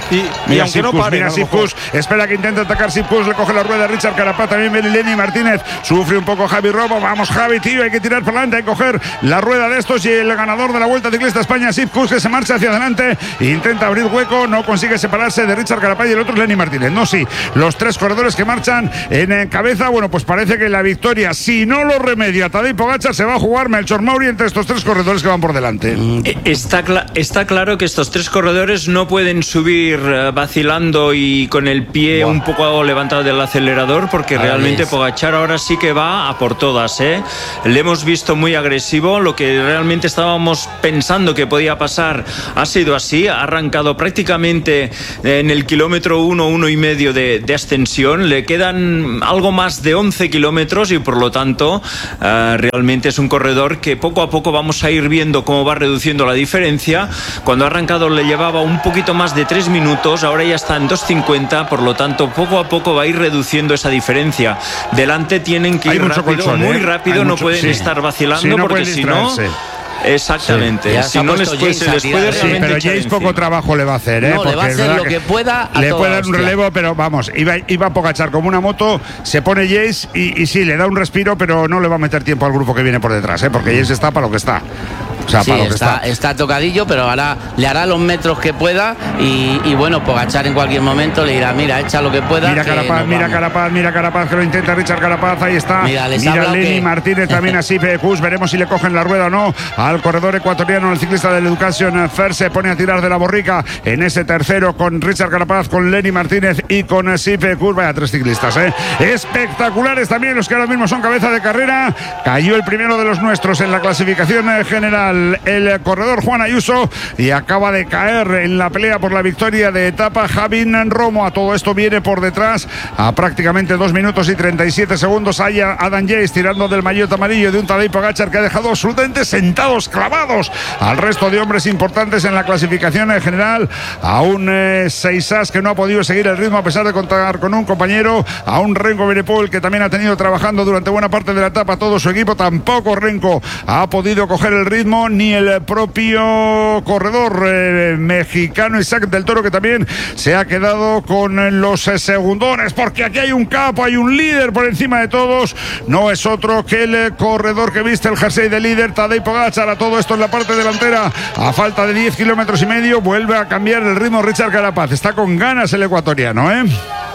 Y, mira, y aunque no pare, mira Sipkus, espera que intenta atacar Sipkus, le coge la rueda Richard Carapaz, también viene Lenny Martínez, sufre un poco Javi Robo, vamos Javi, tío, hay que tirar para adelante, hay que coger la rueda de estos, y el ganador de la Vuelta Ciclista España, Sipkus, que se marcha hacia adelante, intenta abrir hueco, no consigue separarse de Richard Carapaz, y el otro es Lenny Martínez. No, sí, los tres corredores que marchan en cabeza, bueno, pues parece que la victoria, si no lo remedia Tadej Pogačar, se va a jugar Melchor Mauri entre estos tres corredores que van por delante. Está, cl- está claro que estos tres corredores no pueden subir uh, vacilando y con el pie Buah. un poco levantado del acelerador, porque a realmente Pogačar ahora sí que va a por todas, ¿eh? Le hemos visto muy agresivo, lo que realmente estábamos pensando que podía pasar ha sido así, ha arrancado prácticamente en el kilómetro uno, uno y medio de, de ascensión, le quedan algo más de once kilómetros y por lo tanto uh, realmente es un corredor que poco a poco vamos a ir viendo cómo va reduciendo la diferencia. Cuando ha arrancado le llevaba un poquito más de tres minutos, ahora ya está en dos cincuenta, por lo tanto poco a poco va a ir reduciendo esa diferencia. Delante tienen que Hay ir rápido, colchón, muy ¿eh? rápido, Hay no mucho, pueden sí. estar vacilando, sí, no porque si no... Exactamente, sí. si no les puede, se les puede sí, pero James poco trabajo le va a hacer, ¿eh? No, le va a hacer lo que, que pueda a le puede dar hostia. un relevo, pero vamos, iba, iba a Pogačar como una moto, se pone James y, y sí, le da un respiro, pero no le va a meter tiempo al grupo que viene por detrás, ¿eh? Porque James está para lo que está. O sea, sí, para lo que está, está. está tocadillo, pero ahora le hará los metros que pueda y, y bueno, Pogačar en cualquier momento le dirá, mira, echa lo que pueda. Mira que Carapaz, mira vamos. Carapaz, mira Carapaz, que lo intenta Richard Carapaz, ahí está. Mira, mira Lenny que... Martínez, también así Pecus, veremos si le cogen la rueda o no al corredor ecuatoriano, el ciclista del Education First, se pone a tirar de la borrica en ese tercero con Richard Carapaz, con Lenny Martínez y con Sipe Kus. Vaya tres ciclistas, ¿eh? Espectaculares también los que ahora mismo son cabeza de carrera. Cayó el primero de los nuestros en la clasificación general, el corredor Juan Ayuso, y acaba de caer en la pelea por la victoria de etapa Javin Romo. A todo esto viene por detrás a prácticamente dos minutos y treinta y siete segundos hay Adam Yates tirando del maillot amarillo de un Tadej Pogačar que ha dejado absolutamente sentados, clavados al resto de hombres importantes en la clasificación en general. A un eh, Seisas que no ha podido seguir el ritmo a pesar de contar con un compañero, a un Renko Benepol que también ha tenido trabajando durante buena parte de la etapa todo su equipo. Tampoco Renko ha podido coger el ritmo, ni el propio corredor eh, mexicano Isaac del Toro, que también se ha quedado con los eh, segundones, porque aquí hay un capo, hay un líder por encima de todos, no es otro que el eh, corredor que viste el jersey de líder, Tadej Pogačar. A todo esto en la parte delantera, a falta de diez kilómetros y medio, vuelve a cambiar el ritmo Richard Carapaz. Está con ganas el ecuatoriano, ¿eh?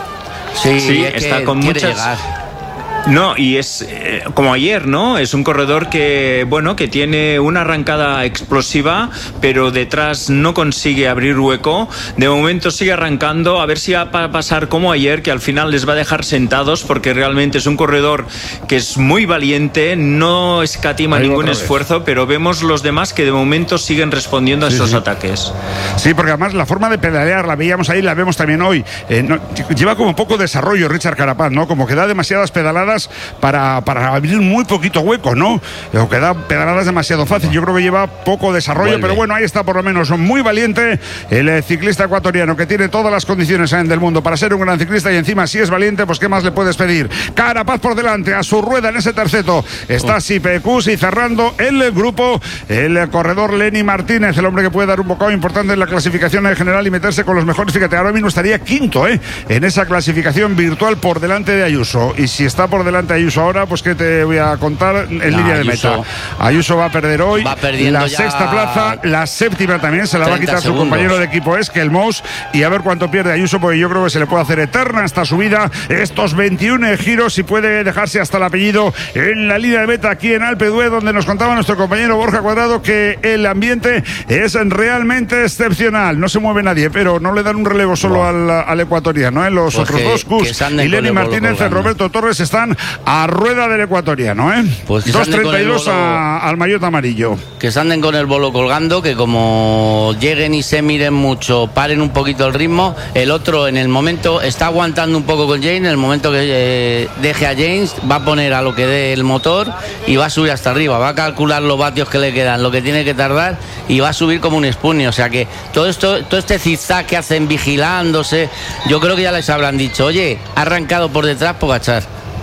Sí, sí está con muchas... Llegar. No, y es eh, como ayer, ¿no? Es un corredor que, bueno, que tiene una arrancada explosiva, pero detrás no consigue abrir hueco. De momento sigue arrancando, a ver si va a pasar como ayer, que al final les va a dejar sentados, porque realmente es un corredor que es muy valiente, no escatima Ahí ningún esfuerzo, pero vemos los demás que de momento siguen respondiendo a sí, esos sí. ataques. Sí, porque además la forma de pedalear, la veíamos ahí, la vemos también hoy. Eh, no, lleva como poco desarrollo Richard Carapaz, ¿no? Como que da demasiadas pedaladas Para, para abrir muy poquito hueco, ¿no? O que da pedaladas demasiado fácil. Yo creo que lleva poco desarrollo, Vuelve. pero bueno, ahí está por lo menos muy valiente el eh, ciclista ecuatoriano, que tiene todas las condiciones eh, del mundo para ser un gran ciclista, y encima si es valiente, pues qué más le puedes pedir. Carapaz por delante, a su rueda en ese terceto está oh. Sipecus, y cerrando el grupo el eh, corredor Lenny Martínez, el hombre que puede dar un bocado importante en la clasificación en general y meterse con los mejores. Fíjate, ahora mismo estaría quinto eh, en esa clasificación virtual por delante de Ayuso, y si está por delante Ayuso ahora, pues que te voy a contar en no, línea de Ayuso, meta. Ayuso va a perder hoy va la sexta plaza, la séptima también se la va a quitar segundos. Su compañero de equipo es que el Mous, y a ver cuánto pierde Ayuso, porque yo creo que se le puede hacer eterna esta subida, estos veintiún giros, y puede dejarse hasta el apellido en la línea de meta aquí en Alpe d'Huez, donde nos contaba nuestro compañero Borja Cuadrado que el ambiente es realmente excepcional. No se mueve nadie, pero no le dan un relevo solo no. al, al ecuatoriano, ¿eh? Los pues otros que, dos, Kus y Lenny Martínez, Roberto Torres, están a rueda del ecuatoriano, ¿eh? Pues dos treinta y dos al maillot amarillo. Que se anden con el bolo colgando, que como lleguen y se miren mucho, paren un poquito el ritmo. El otro en el momento está aguantando un poco con James, en el momento que eh, deje a James va a poner a lo que dé el motor y va a subir hasta arriba, va a calcular los vatios que le quedan, lo que tiene que tardar, y va a subir como un spuni. O sea que todo esto, todo este zigzag que hacen vigilándose, yo creo que ya les habrán dicho, oye, ha arrancado por detrás Pogačar.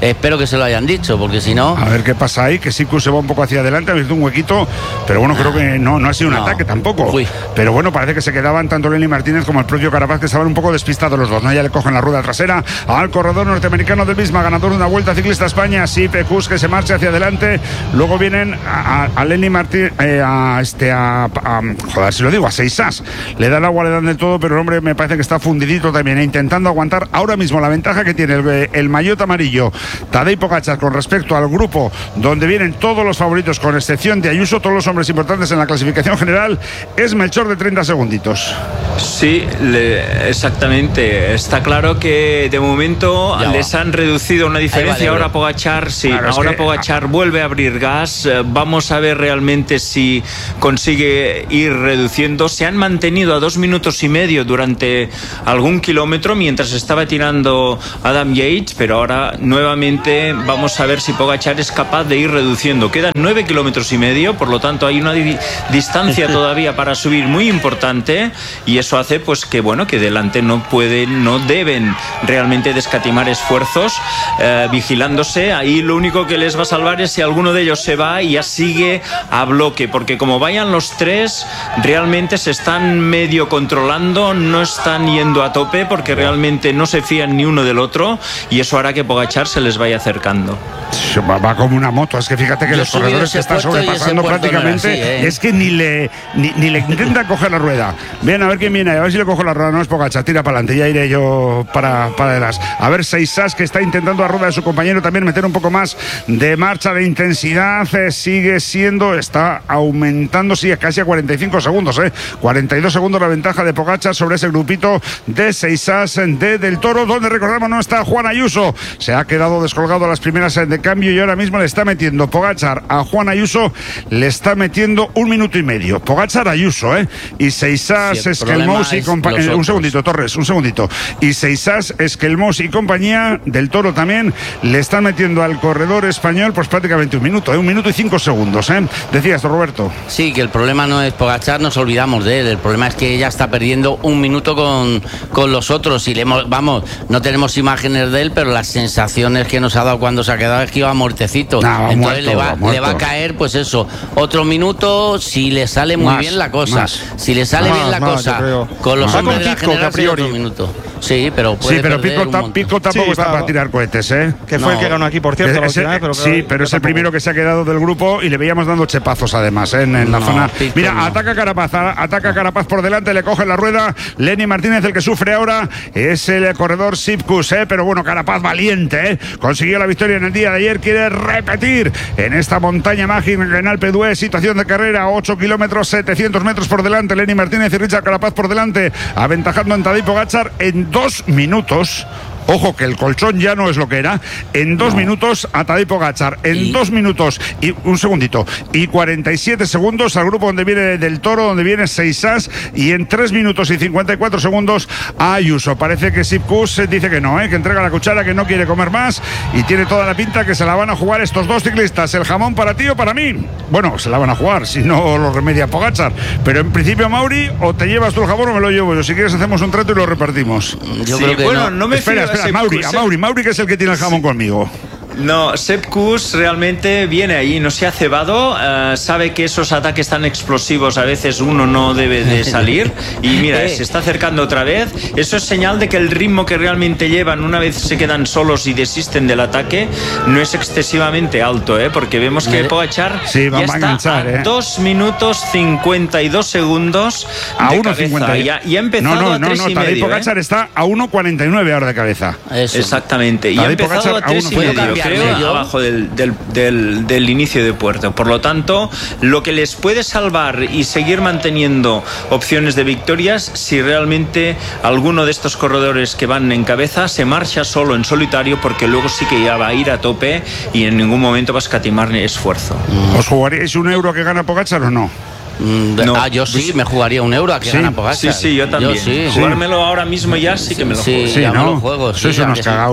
espero que se lo hayan dicho, porque si no... A ver qué pasa ahí, que Sipkus se va un poco hacia adelante, ha visto un huequito, pero bueno, creo que no, no ha sido un no. ataque tampoco. Uy. Pero bueno, parece que se quedaban tanto Lenny Martínez como el propio Carapaz, que estaban un poco despistados los dos, ¿no? Ya le cogen la rueda trasera al corredor norteamericano del Visma, ganador de una Vuelta Ciclista España, Sipkus, que se marcha hacia adelante. Luego vienen a, a, a Lenny Martínez, eh, a este, a, a, joder, si lo digo, a Seisas. Le da el agua, le dan de todo, pero el hombre me parece que está fundidito también, e intentando aguantar ahora mismo la ventaja que tiene el, el maillot amarillo Tadej Pogačar con respecto al grupo donde vienen todos los favoritos, con excepción de Ayuso, todos los hombres importantes en la clasificación general, es Melchor de treinta segunditos. Sí, le, exactamente. Está claro que de momento Ya les va. han reducido una diferencia. Vale, ahora Pogačar, sí, Claro, es ahora que- Pogačar vuelve a abrir gas. Eh, Vamos a ver realmente si consigue ir reduciendo. Se han mantenido a dos minutos y medio durante algún kilómetro mientras estaba tirando Adam Yates, pero ahora nuevamente vamos a ver si Pogačar es capaz de ir reduciendo. Quedan nueve kilómetros y medio, por lo tanto hay una di- distancia todavía para subir muy importante, y eso hace pues que bueno que delante no pueden, no deben realmente descatimar esfuerzos eh, vigilándose. Ahí lo único que les va a salvar es si alguno de ellos se va y ya sigue a bloque, porque como vayan los tres realmente se están medio controlando, no están yendo a tope porque realmente no se fían ni uno del otro, y eso hará que Pogačar se les vaya acercando. Va, va como una moto, es que fíjate que Yo he los subido corredores ese que están puerto y ese sobrepasando puerto no era prácticamente, así, ¿eh? es que ni le ni, ni le intentan coger la rueda. Bien, a ver quién viene, a ver si le cojo la rueda. No es Pogačar, tira para adelante, ya iré yo para, para atrás. A ver, Seisas, que está intentando a rueda de su compañero también meter un poco más de marcha, de intensidad, eh, sigue siendo, está aumentando, sí, casi a cuarenta y cinco segundos, eh. cuarenta y dos segundos la ventaja de Pogačar sobre ese grupito de Seisas de Del Toro, donde recordamos no está Juan Ayuso. Se ha quedado descolgado a las primeras de cambio y ahora mismo le está metiendo Pogačar a Juan Ayuso, le está metiendo un minuto y medio. Pogačar Ayuso, ¿eh? Y Seisas, Sí, el Esquelmós problema y es compañía. los Un otros. segundito, Torres, un segundito. Y Seisas, Esquelmós y compañía, Del Toro también, le están metiendo al corredor español pues prácticamente un minuto, ¿eh? Un minuto y cinco segundos, ¿eh? Decías, Roberto. Sí, que el problema no es Pogačar, nos olvidamos de él. El problema es que ella está perdiendo un minuto con, con los otros. Y le hemos, vamos, no tenemos imágenes de él, pero las sensaciones que nos ha dado cuando se ha quedado es que iba muertecito. No, va Entonces muerto, le, va, va muerto. le va a caer, pues eso, otro minuto si le sale muy Más, bien la cosa. más. Si le sale Más, bien la más, cosa, yo creo. con los Va hombres con de la Pitcock, general a priori. otro minuto. Sí, pero puede Sí, pero perder Pico, un ta- montón. Pico tampoco Sí, está va- para tirar cohetes, ¿eh? Que fue No. el que ganó aquí, por cierto, la Ese- última vez, pero sí, creo- pero es yo el tampoco. primero que se ha quedado del grupo y le veíamos dando chepazos además, ¿eh? en, en la No, zona. Pico Mira, no. ataca Carapaz, a- ataca Carapaz por delante, le coge la rueda. Lenny Martínez, el que sufre ahora, es el corredor Sipkus, ¿eh? Pero bueno, Carapaz valiente, ¿eh? Consiguió la victoria en el día de ayer, quiere repetir en esta montaña mágica en Alpe d'Huez, situación de carrera, ocho kilómetros, setecientos metros por delante. Lenny Martínez y Richard Carapaz por delante, aventajando en Tadej Pogačar en dos minutos. Ojo que el colchón ya no es lo que era. En dos No. minutos a Tadej Pogačar. En Y- dos minutos y un segundito. Y cuarenta y siete segundos al grupo donde viene Del Toro, donde viene Seisas. Y en tres minutos y cincuenta y cuatro segundos a Ayuso. Parece que Sipkus dice que no, ¿eh? que entrega la cuchara, que no quiere comer más. Y tiene toda la pinta que se la van a jugar estos dos ciclistas. ¿El jamón para ti o para mí? Bueno, se la van a jugar, si no lo remedia Pogačar. Pero en principio, Mauri, o te llevas tú el jamón o me lo llevo yo. Si quieres hacemos un trato y lo repartimos. Yo Sí, creo que bueno, no. no me Espera, fío de espera, Sepp Mauri, Kuss, a ¿eh? Mauri, Mauri que es el que tiene el jamón conmigo. No, Sepp Kuss realmente viene ahí, no se ha cebado, eh, sabe que esos ataques tan explosivos a veces uno no debe de salir y mira, Eh. se está acercando otra vez. Eso es señal de que el ritmo que realmente llevan una vez se quedan solos y desisten del ataque no es excesivamente alto, ¿eh? Porque vemos que Me- Pogačar Sí, va ya a está enganchar, a ¿eh? dos minutos cincuenta y dos segundos A de uno cabeza. cincuenta. Y, ha, y ha empezado no, no, a no, tres no, y Tadej medio, ¿eh? Pogačar está a uno cuarenta y nueve ahora de cabeza. Eso. Exactamente, y ha Tadej empezado Pogačar a tres aún y no medio, puede cambiarme creo, yo. abajo del, del, del, del inicio de puerto. Por lo tanto, lo que les puede salvar y seguir manteniendo opciones de victorias si realmente alguno de estos corredores que van en cabeza se marcha solo en solitario, porque luego sí que ya va a ir a tope y en ningún momento va a escatimar esfuerzo. ¿Os jugaríais un euro que gana Pogačar o no? Mm, No. Ah, yo sí, me jugaría un euro a que Sí, gana Pogačar. Sí, sí, yo también. sí. Jugármelo ahora mismo ya sí que me lo Sí, juego. ya me lo juego, sí, sois ya unos que sí. cagaos.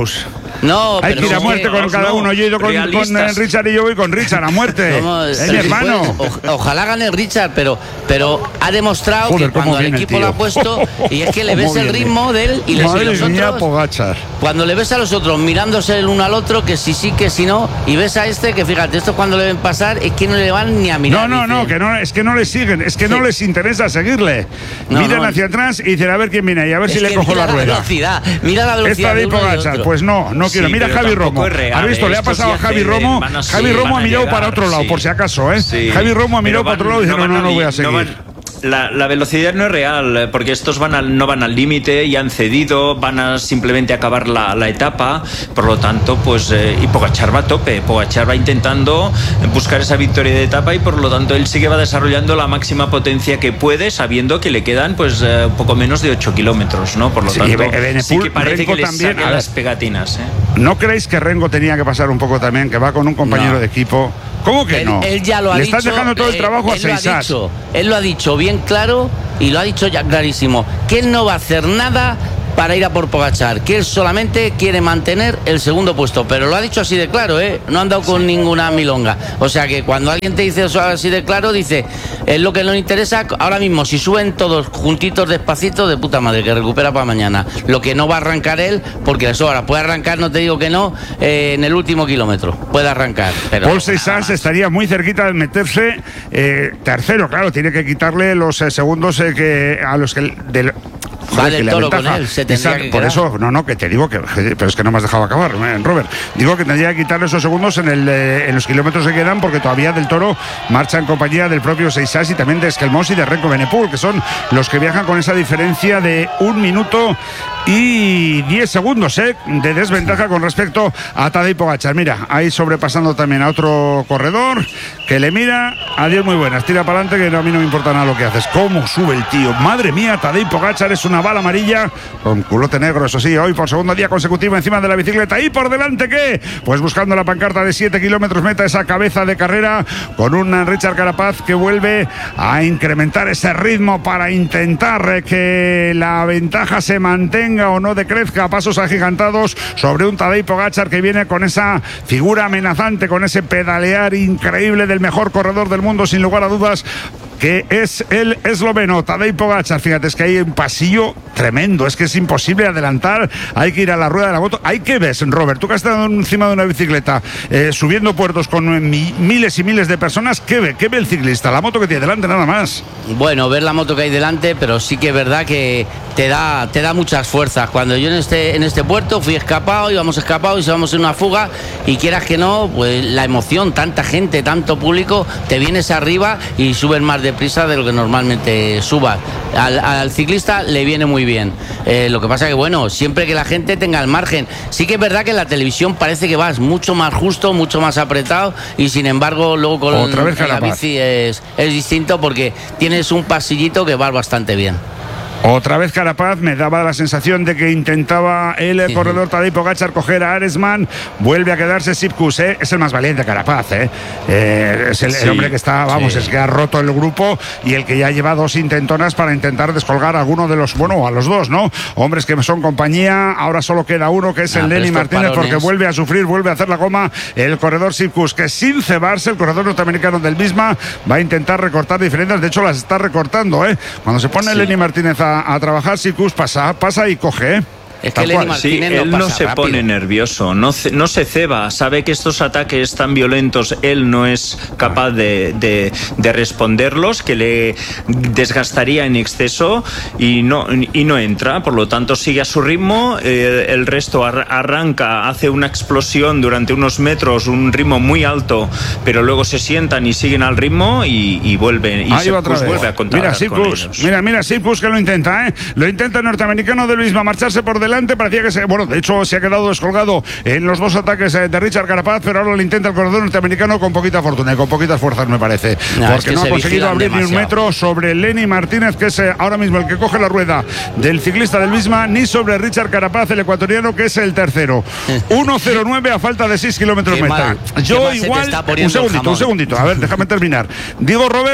No, hay pero que ir a muerte que, con no, cada no, uno. Yo he ido con, con Richard y yo voy con Richard a muerte. No, es pero mi si hermano. puedes, o, ojalá gane Richard, pero, pero ha demostrado Joder, que cuando el equipo el lo ha puesto, y es que le ves el ritmo de él y le Madre los mía, otros. Pogačar. Cuando le ves a los otros mirándose el uno al otro, que si sí, que si no, y ves a este, que fíjate, esto cuando le ven pasar, es que no le van ni a mirar. No, no, no, que no, es que no le siguen, es que no les interesa seguirle. No, Miran no. hacia atrás y dicen a ver quién viene ahí, a ver Es si le que cojo mira la rueda. velocidad, mira la velocidad. Esta de de uno y Pogačar, otro. pues no, no quiero. Sí, Mira a pero Javi tampoco Romo. es real, ¿Has visto? ¿eh? Le ha Estos pasado a ya Javi ceden, Romo. van a- Javi sí, Romo van ha a mirado llegar, para otro lado, sí. por si acaso, ¿eh? Sí. Javi Romo ha mirado Pero para otro van- lado y dice, no, van no, al no li- voy a seguir. van- La, la velocidad no es real, porque estos van al, no van al límite y han cedido, van a simplemente acabar la, la etapa, por lo tanto, pues, eh, y Pogačar va a tope, Pogačar va intentando buscar esa victoria de etapa y por lo tanto él sí que va desarrollando la máxima potencia que puede, sabiendo que le quedan pues eh, un poco menos de ocho kilómetros, ¿no? Por lo Sí, tanto, Evenepoel, sí que parece Renko que le también, saquen a ver. las pegatinas, ¿eh? ¿No creéis que Renko tenía que pasar un poco también, que va con un compañero No. de equipo? ¿Cómo que Él, no? él ya lo ha Le dicho. estás dejando todo el eh, trabajo a él lo ha Seisas. dicho, Él lo ha dicho bien claro y lo ha dicho ya clarísimo, que él no va a hacer nada para ir a por Pogačar, que él solamente quiere mantener el segundo puesto, pero lo ha dicho así de claro, ¿eh? No ha andado con ninguna milonga. O sea que cuando alguien te dice eso así de claro, dice, es lo que no le interesa, ahora mismo si suben todos juntitos despacito, de puta madre, que recupera para mañana. Lo que no va a arrancar él, porque eso ahora puede arrancar, no te digo que no, eh, en el último kilómetro, puede arrancar. Pero Paul Seisas estaría muy cerquita de meterse eh, tercero, claro, tiene que quitarle los eh, segundos eh, que a los que del Va joder, del que le Toro con aventaja. él, se tendría Esa- que por quedar. eso, no, no, que te digo que, pero es que no me has dejado acabar, eh, Robert. Digo que tendría que quitarle esos segundos en, el, eh, en los kilómetros que quedan, porque todavía del Toro marcha en compañía del propio Seisas y también de Esquelmós y de Renko Evenepoel, que son los que viajan con esa diferencia de un minuto y diez segundos eh, de desventaja con respecto a Tadej Pogačar. Mira, ahí sobrepasando también a otro corredor que le mira. Adiós, muy buenas. Tira para adelante, que a mí no me importa nada lo que haces. ¿Cómo sube el tío? Madre mía, Tadej Pogačar es una bala amarilla con culote negro, eso sí, hoy por segundo día consecutivo encima de la bicicleta. ¿Y por delante qué? Pues buscando la pancarta de siete kilómetros meta, esa cabeza de carrera con un Richard Carapaz que vuelve a incrementar ese ritmo para intentar eh, que la ventaja se mantenga o no decrezca a pasos agigantados sobre un Tadej Pogačar que viene con esa figura amenazante, con ese pedalear increíble del mejor corredor del mundo, sin lugar a dudas, que es el esloveno Tadej Pogačar. Fíjate, es que hay un pasillo tremendo, es que es imposible adelantar, hay que ir a la rueda de la moto. Hay que ver, Robert, tú que has estado encima de una bicicleta eh, subiendo puertos con eh, mi, miles y miles de personas, ¿qué ve? ¿Qué ve el ciclista? La moto que tiene delante, nada más. Bueno, ver la moto que hay delante, pero sí que es verdad que te da, te da muchas fuerzas. Cuando yo en este, en este puerto fui escapado, íbamos escapados y íbamos en una fuga, y quieras que no, pues la emoción, tanta gente, tanto público, te vienes arriba y subes más deprisa de lo que normalmente subas. Al, al ciclista le viene muy bien. Eh, lo que pasa que, bueno, siempre que la gente tenga el margen. Sí que es verdad que en la televisión parece que vas mucho más justo, mucho más apretado, y sin embargo luego con Otra vez en la Carapaz. bici es, es distinto, porque tienes un pasillito que va bastante bien. Otra vez Carapaz, me daba la sensación de que intentaba el sí, corredor sí. Tadej Pogačar coger a Aresman. Vuelve a quedarse Sipkus, ¿eh? Es el más valiente Carapaz, ¿eh? Eh, es el, sí, el hombre que está, vamos, sí. es que ha roto el grupo y el que ya lleva dos intentonas para intentar descolgar a alguno de los, bueno, a los dos, ¿no? Hombres que son compañía. Ahora solo queda uno, que es ah, el Lenny Martínez, parones. Porque vuelve a sufrir, vuelve a hacer la goma el corredor Sipkus, que sin cebarse, el corredor norteamericano del Visma va a intentar recortar diferencias. De hecho, las está recortando, ¿eh? Cuando se pone sí. el Lenny Martínez a A, a trabajar, Sipkus pasa, pasa y coge, ¿eh? Es que Lenny Martínez sí, él no, no pasa se rápido. pone nervioso, no, no se ceba, sabe que estos ataques tan violentos él no es capaz de, de, de responderlos, que le desgastaría en exceso y no, y no entra, por lo tanto sigue a su ritmo, eh, el resto ar, arranca, hace una explosión durante unos metros, un ritmo muy alto, pero luego se sientan y siguen al ritmo y, y vuelven, y se pues, vuelve a contar mira, con Sipkus, ellos. Mira, mira, Sipkus que lo intenta, ¿eh? Lo intenta el norteamericano del Visma, marcharse por delante. Parecía que se, bueno, de hecho se ha quedado descolgado en los dos ataques de Richard Carapaz, pero ahora lo intenta el corredor norteamericano con poquita fortuna y con poquitas fuerzas, me parece, no, porque es que no ha conseguido abrir demasiado. Ni un metro sobre Lenny Martínez, que es ahora mismo el que coge la rueda del ciclista del Visma, ni sobre Richard Carapaz, el ecuatoriano, que es el tercero. uno cero nueve a falta de seis kilómetros meta. Yo igual, un segundito, un segundito, a ver, déjame terminar. Digo, Robert,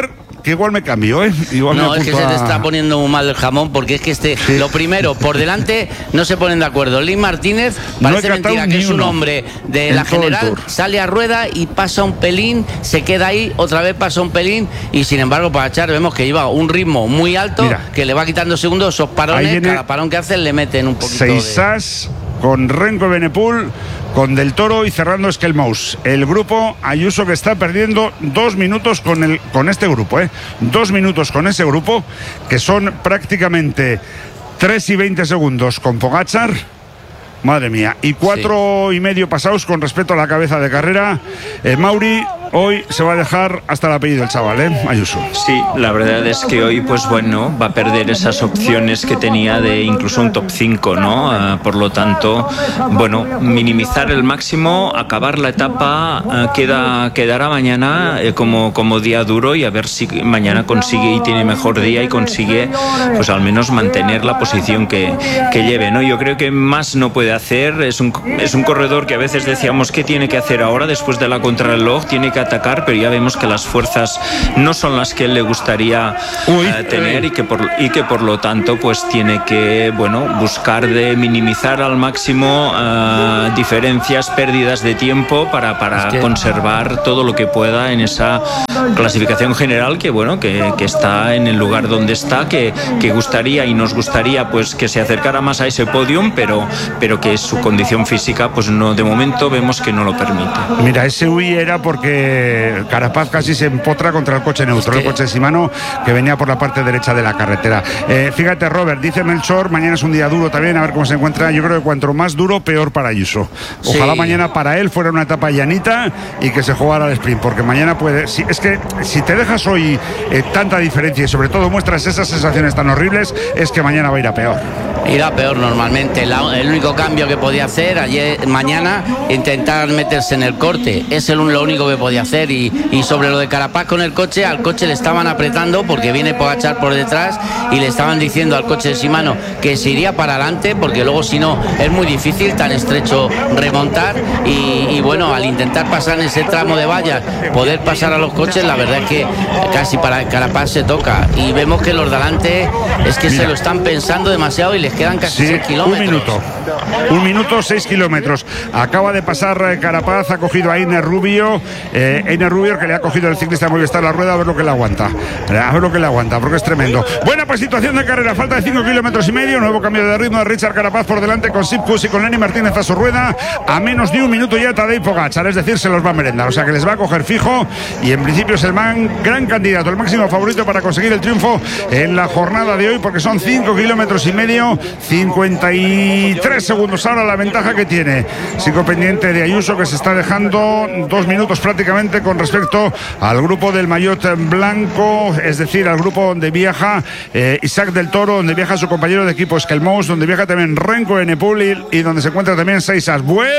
que igual me cambio, ¿eh? Igual no, me es que se a... te está poniendo muy mal el jamón, porque es que este, sí. Lo primero, por delante no se ponen de acuerdo. Lee Martínez parece no mentira que es un hombre de la general, sale a rueda y pasa un pelín, se queda ahí, otra vez pasa un pelín, y sin embargo Pogačar vemos que lleva un ritmo muy alto. Mira, que le va quitando segundos, esos parones, cada parón que hacen le meten un poquito Seisas de... con Renko Evenepoel, con Del Toro y cerrando Skelmous. El grupo Ayuso que está perdiendo dos minutos con, el, con este grupo, ¿eh? Dos minutos con ese grupo, que son prácticamente tres y veinte segundos con Pogačar. Madre mía, y cuatro sí. y medio pasados con respecto a la cabeza de carrera. eh, Mauri, hoy se va a dejar hasta el apellido el chaval, ¿eh? Ayuso. Sí, la verdad es que hoy, pues bueno, va a perder esas opciones que tenía de incluso un top cinco, ¿no? Uh, por lo tanto, bueno, minimizar el máximo, acabar la etapa, uh, queda, quedará mañana eh, como, como día duro, y a ver si mañana consigue y tiene mejor día y consigue, pues al menos mantener la posición que, que lleve, ¿no? Yo creo que más no puede hacer. Es un, es un corredor que a veces decíamos qué tiene que hacer ahora después de la contrarreloj, tiene que atacar, pero ya vemos que las fuerzas no son las que él le gustaría uy, uh, tener uy. y que por y que por lo tanto pues tiene que, bueno, buscar de minimizar al máximo uh, diferencias, pérdidas de tiempo para, para es que... conservar todo lo que pueda en esa clasificación general, que bueno, que, que está en el lugar donde está, que, que gustaría y nos gustaría pues que se acercara más a ese podium, pero, pero que su condición física pues no, de momento vemos que no lo permite. Mira, ese uy era porque Carapaz casi se empotra contra el coche neutro, es que... el coche de Shimano que venía por la parte derecha de la carretera. Eh, fíjate, Robert, dice Melchor, mañana es un día duro también, a ver cómo se encuentra. Yo creo que cuanto más duro, peor para Ayuso. Ojalá sí. mañana para él fuera una etapa llanita y que se jugara al sprint, porque mañana puede... Si, es que si te dejas hoy eh, tanta diferencia y sobre todo muestras esas sensaciones tan horribles, es que mañana va a ir a peor. Irá peor normalmente. La, el único cambio que podía hacer ayer, mañana, intentar meterse en el corte. Es el, lo único que podía hacer. Y, y sobre lo de Carapaz con el coche, al coche le estaban apretando porque viene Pogačar por detrás y le estaban diciendo al coche de Shimano que se iría para adelante, porque luego si no es muy difícil tan estrecho remontar. Y, y bueno, al intentar pasar en ese tramo de vallas, poder pasar a los coches, la verdad es que casi para Carapaz se toca. Y vemos que los de adelante es que Mira. se lo están pensando demasiado y les quedan casi sí, seis kilómetros. Un minuto. Un minuto, seis kilómetros. Acaba de pasar eh, Carapaz, ha cogido a Einer Rubio. Eh, Einer Rubio, que le ha cogido el ciclista Movistar la rueda, a ver lo que le aguanta. A ver lo que le aguanta, porque es tremendo. Buena pues situación de carrera, falta de cinco kilómetros y medio. Nuevo cambio de ritmo de Richard Carapaz por delante con Sipkus y con Lenny Martínez a su rueda. A menos de un minuto ya Tadej Pogačar, es decir, se los va a merendar. O sea que les va a coger fijo y en principio es el man, gran candidato, el máximo favorito para conseguir el triunfo en la jornada de hoy, porque son cinco kilómetros y medio. cincuenta y tres segundos ahora la ventaja que tiene. Sigo pendiente de Ayuso, que se está dejando dos minutos prácticamente con respecto al grupo del maillot blanco, es decir, al grupo donde viaja eh, Isaac Del Toro, donde viaja su compañero de equipo Skelmous, donde viaja también Renko Evenepoel y donde se encuentra también Seisas.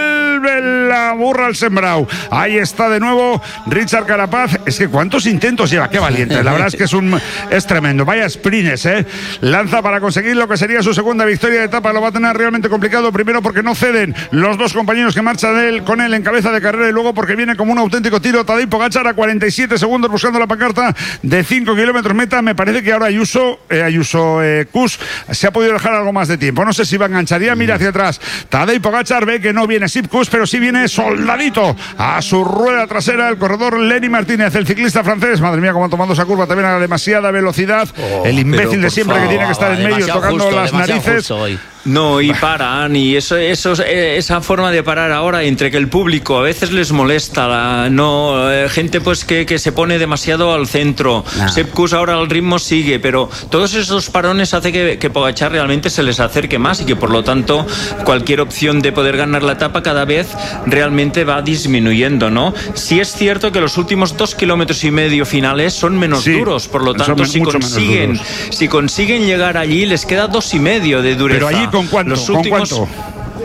Vuelve la burra al sembrau. Ahí está de nuevo Richard Carapaz. Es que cuántos intentos lleva, qué valiente. La verdad es que es un es tremendo. Vaya sprints, eh. Lanza para conseguir lo que sería su segunda victoria de etapa. Lo va a tener realmente complicado, primero porque no ceden los dos compañeros que marchan de él, con él en cabeza de carrera, y luego porque viene como un auténtico tiro Tadej Pogačar a cuarenta y siete segundos buscando la pancarta de cinco kilómetros meta. Me parece que ahora Ayuso eh, Ayuso eh, Kuss se ha podido dejar algo más de tiempo, no sé si va a enganchar ya. Mira hacia atrás Tadej Pogačar, ve que no viene Sipkus, pero sí viene soldadito a su rueda trasera el corredor Lenny Martínez, el ciclista francés. Madre mía, cómo tomando esa curva también a demasiada velocidad. Oh, el imbécil de siempre favor, que tiene que estar en medio tocando justo, las narices. No, y paran, y eso, eso, esa forma de parar ahora, entre que el público a veces les molesta, la, no, eh, gente pues que, que se pone demasiado al centro. Nah. Sepp Kuss ahora el ritmo sigue, pero todos esos parones hace que, que Pogačar realmente se les acerque más y que por lo tanto cualquier opción de poder ganar la etapa cada vez realmente va disminuyendo, ¿no? Sí es cierto que los últimos dos kilómetros y medio finales son menos sí, duros, por lo tanto si consiguen, si consiguen llegar allí les queda dos y medio de dureza. Pero allí ¿con cuánto? Los últimos... ¿Con cuánto?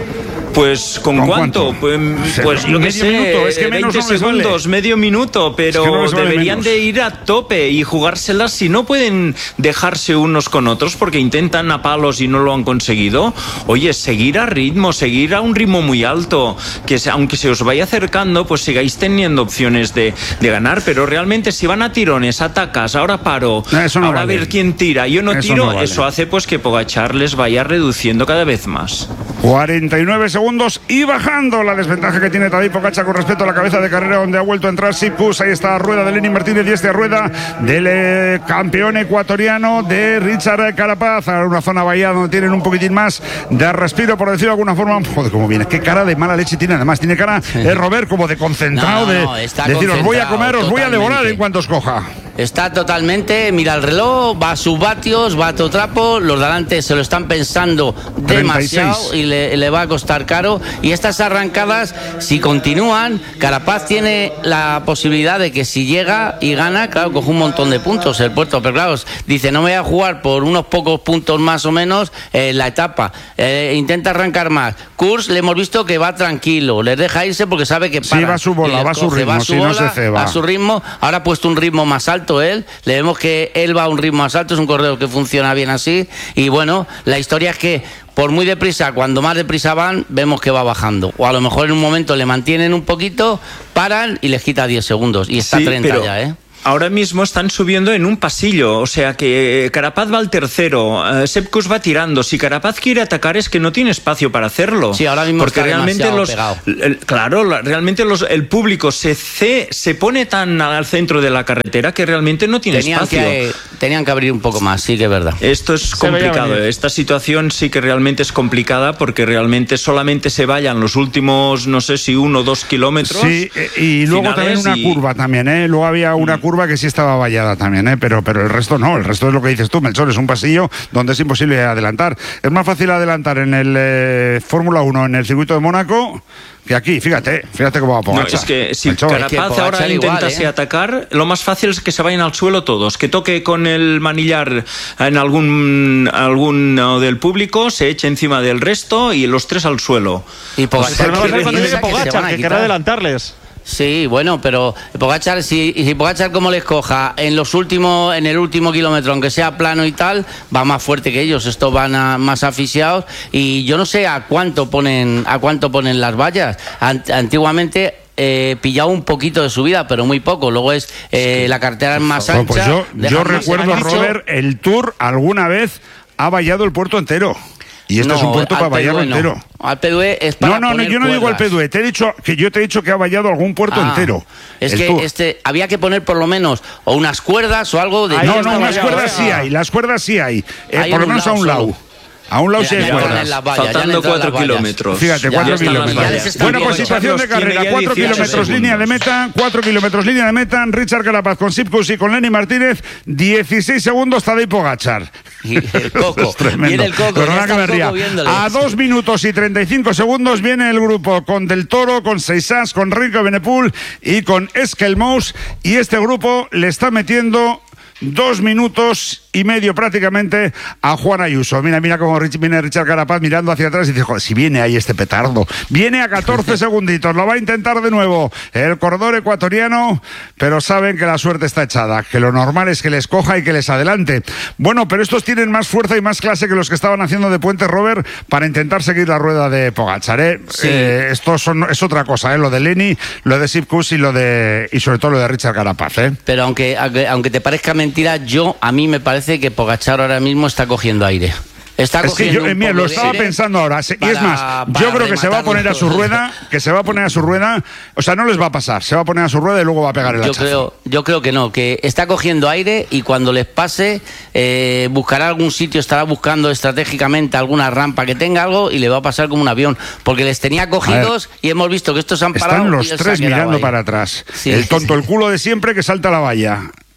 Pues ¿con, ¿Con cuánto? cuánto? Pues, pues yo qué sé, minuto. Es que menos veinte no segundos, vale. medio minuto, pero es que no deberían vale de ir a tope y jugárselas si no pueden dejarse unos con otros porque intentan a palos y no lo han conseguido. Oye, seguir a ritmo, seguir a un ritmo muy alto, que se, aunque se os vaya acercando, pues sigáis teniendo opciones de, de ganar, pero realmente si van a tirones, atacas, ahora paro, no, no ahora vale. a ver quién tira, yo no eso tiro, no vale. Eso hace pues que Pogačar les vaya reduciendo cada vez más. cuarenta y nueve segundos y bajando la desventaja que tiene Tadej Pogačar con respecto a la cabeza de carrera donde ha vuelto a entrar Sipkus. Ahí está rueda de Lenin Martínez y esta rueda del eh, campeón ecuatoriano de Richard Carapaz. Ahora una zona bahía donde tienen un poquitín más de respiro, por decirlo de alguna forma. Joder, cómo viene, qué cara de mala leche tiene. Además tiene cara, eh, Robert, como de concentrado, no, no, de decir, os voy a comer, os voy a devorar en cuanto os coja. Está totalmente, mira el reloj, va a sus vatios, va a todo trapo, los de adelante se lo están pensando demasiado treinta y seis y le, le va a costar caro. Y estas arrancadas, si continúan, Carapaz tiene la posibilidad de que si llega y gana, claro, coge un montón de puntos el puerto, pero claro, dice, no me voy a jugar por unos pocos puntos más o menos eh, la etapa, eh, intenta arrancar más. Kurs le hemos visto que va tranquilo, les deja irse porque sabe que para. Sí, va a su bola, va a su ritmo, va a su, si bola, no se ceba. a su ritmo, ahora ha puesto un ritmo más alto él, le vemos que él va a un ritmo más alto, es un corredor que funciona bien así, y bueno, la historia es que por muy deprisa, cuando más deprisa van, vemos que va bajando, o a lo mejor en un momento le mantienen un poquito, paran y les quita diez segundos, y está sí, treinta pero... ya, ¿eh? Ahora mismo están subiendo en un pasillo, o sea que Carapaz va al tercero, uh, Sepkus va tirando. Si Carapaz quiere atacar es que no tiene espacio para hacerlo. Sí, ahora mismo porque está realmente los, pegado. El, claro, la, realmente los, el público se ce, se pone tan al centro de la carretera que realmente no tiene tenían espacio. Que, tenían que abrir un poco más, sí que es verdad. Esto es complicado. Esta situación sí que realmente es complicada porque realmente solamente se vayan los últimos, no sé si uno o dos kilómetros. Sí, y luego también una y... curva también, ¿eh? Luego había una curva que sí estaba vallada también, ¿eh? pero, pero el resto no, el resto es lo que dices tú, Melchor, es un pasillo donde es imposible adelantar. Es más fácil adelantar en el eh, Fórmula uno, en el circuito de Mónaco, que aquí, fíjate, fíjate cómo va Pogačar. No, es que si Melchor, Carapaz es que ahora intentase ¿eh? atacar, lo más fácil es que se vayan al suelo todos, que toque con el manillar en algún alguno del público, se eche encima del resto y los tres al suelo. Y Pogačar, pues, que, que, Pogačar, que, que querrá adelantarles. Sí, bueno, pero Pogačar, si, si Pogačar como les coja en los últimos, en el último kilómetro, aunque sea plano y tal, va más fuerte que ellos. Estos van a, más asfixiados y yo no sé a cuánto ponen, a cuánto ponen las vallas. Ant, antiguamente Eh, pillado un poquito de subida, pero muy poco. Luego es eh, la carretera es más ancha. Pues yo, yo recuerdo, Robert, el Tour alguna vez ha vallado el puerto entero. Y este no, es un puerto para vallarlo no. entero. Al P D E es para No, no, no yo no cuerdas. digo al P D E. Te he dicho que yo te he dicho que ha vallado algún puerto ah, entero. Es que tour. este había que poner por lo menos o unas cuerdas o algo de. Ahí no, no, unas cuerdas sí hay. Las cuerdas sí hay. Eh, por lo menos a un lado. A un lado sí hay cuerdas. Faltando cuatro kilómetros. Fíjate, cuatro kilómetros. Bueno, pues situación de carrera. Cuatro kilómetros línea de meta. Cuatro kilómetros línea de meta. Richard Carapaz con Sipkus y con Lenin Martínez. dieciséis segundos Tadej Pogačar. Y el coco. Es tremendo. Viene el coco. Pero que me ría. A dos minutos y treinta y cinco segundos viene el grupo con Del Toro, con Seisas, con Rico Benepul y con Eskelmous. Y este grupo le está metiendo dos minutos y medio prácticamente a Juan Ayuso. Mira, mira cómo viene Richard Carapaz mirando hacia atrás y dice, joder, si viene ahí este petardo. Viene a catorce segunditos, lo va a intentar de nuevo el corredor ecuatoriano, pero saben que la suerte está echada, que lo normal es que les coja y que les adelante. Bueno, pero estos tienen más fuerza y más clase que los que estaban haciendo de Puente, Robert, para intentar seguir la rueda de Pogačar, ¿eh? Sí. Eh, esto son, es otra cosa, ¿eh? Lo de Leni, lo de Sipkus y lo de y sobre todo lo de Richard Carapaz, ¿eh? Pero aunque, aunque, aunque te parezca mentira, yo, a mí me parece que Pogačar ahora mismo está cogiendo aire. Está es que yo, eh, mira, lo estaba pensando ahora. Y es más, yo creo que se va a poner a su rueda, que se va a poner a su rueda, o sea, no les va a pasar, se va a poner a su rueda y luego va a pegar el yo hachazo. Creo, yo creo que no, que está cogiendo aire y cuando les pase, eh, buscará algún sitio, estará buscando estratégicamente alguna rampa que tenga algo y le va a pasar como un avión, porque les tenía cogidos y hemos visto que estos han parado. Están los tres mirando ahí para atrás. Sí, el tonto, sí. El culo de siempre que salta a la valla.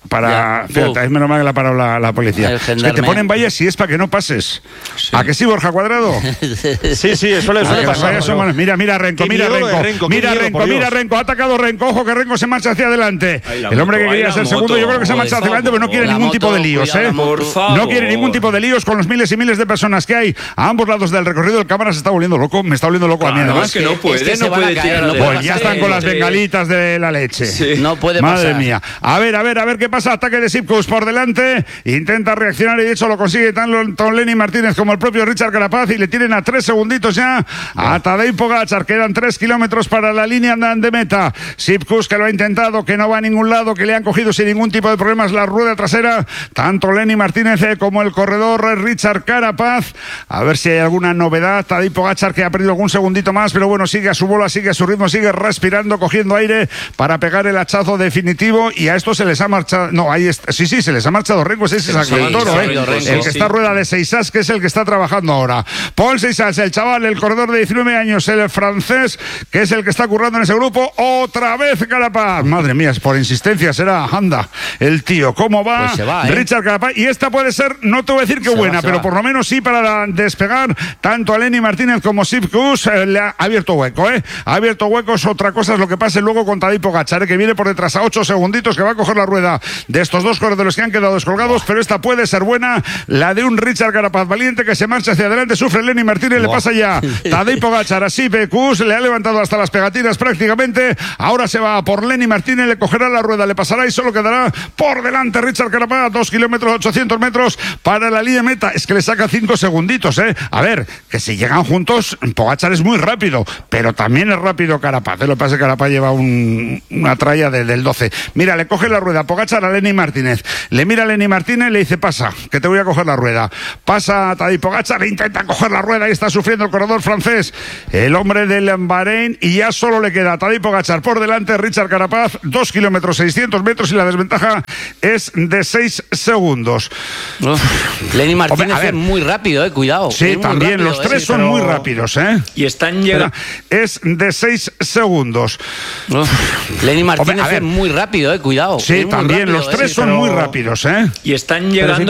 para... Fíjate, es menos mal que la ha parado la, la policía. Es que te ponen vallas si es para que no pases. Sí. ¿A que sí, Borja Cuadrado? Sí, sí, suele, suele pasar. Son, mira, mira Renko, mira Renko, Renko, mira miedo, Renko, mira Renko, ha atacado Renko, ojo que Renko se marcha hacia adelante. El hombre que quería ser segundo, yo creo que se marcha hacia adelante, pero no quiere ningún tipo de líos, ¿eh? No quiere ningún tipo de líos con los miles y miles de personas que hay a ambos lados del recorrido. El cámara se está volviendo loco, me está volviendo loco a mí, además. Es que no puede, es que no puede tirar. Pues ya están con las bengalitas de la leche. Sí. No puede Madre pasar. mía. A ver, a ver, a ver qué pasa. Ataque de Sipkus por delante. Intenta reaccionar y de hecho lo consigue tanto Lenny Martínez como el propio Richard Carapaz y le tienen a tres segunditos ya a Tadej Pogačar. Quedan tres kilómetros para la línea de meta. Sipkus que lo ha intentado, que no va a ningún lado, que le han cogido sin ningún tipo de problemas la rueda trasera. Tanto Lenny Martínez como el corredor Richard Carapaz. A ver si hay alguna novedad. Tadej Pogačar que ha perdido algún segundito más, pero bueno, sigue a su bola, sigue a su ritmo, sigue respirando, cogiendo aire para pegar el hachazo definitivo y a esto se les ha marchado, no, ahí está, sí, sí, se les ha marchado Renko, ese es el sí, toro, sí, ¿eh? Renko, el que sí. está a rueda de Seisas, que es el que está trabajando ahora. Paul Seisas, el chaval, el corredor de diecinueve años, el francés, que es el que está currando en ese grupo, otra vez Carapaz. Madre mía, es por insistencia, será, anda, el tío, ¿cómo va? Pues se va, ¿eh? Richard Carapaz, y esta puede ser, no te voy a decir que se buena, va, pero va. por lo menos sí para despegar tanto a Lenny Martínez como Sipkus, eh, le ha abierto hueco, ¿eh? Ha abierto huecos, otra cosa es lo que pase luego con Tadej Pogačar, que viene por detrás a ocho segunditos, que va a coger la rueda de estos dos corredores que han quedado descolgados, oh. pero esta puede ser buena, la de un Richard Carapaz valiente que se marcha hacia adelante, sufre Lenny Martínez, oh. le pasa ya Tadej Pogačar a Sipkus, le ha levantado hasta las pegatinas prácticamente, ahora se va por Lenny Martínez, le cogerá la rueda, le pasará y solo quedará por delante Richard Carapaz, dos kilómetros, ochocientos metros para la línea meta, es que le saca cinco segunditos, ¿eh? A ver, que si llegan juntos, Pogačar es muy rápido, pero también es rápido Carapaz, ¿eh? Lo que pasa es que Carapaz lleva un, una tralla de, del doce. Mira, le coge la rueda Pogačar a Lenny Martínez, le mira a Lenny Martínez, le dice, pasa, que te voy a coger la rueda. Pasa a Tadej Pogačar, le intenta coger la rueda y está sufriendo el corredor francés, el hombre del Bahrein, y ya solo le queda a Tadej Pogačar por delante, Richard Carapaz, dos kilómetros, seiscientos metros y la desventaja es de seis segundos. Oh. Lenny Martínez Hombre, es muy rápido, eh, cuidado. Sí, también, rápido, los tres eh, son pero... muy rápidos, ¿eh? Y están llegando. Es de seis segundos. Oh. Lenny Martínez Hombre, es muy rápido, eh, cuidado. Sí, también, rápido, los tres eh, son pero... muy rápidos, ¿eh? Y están llegando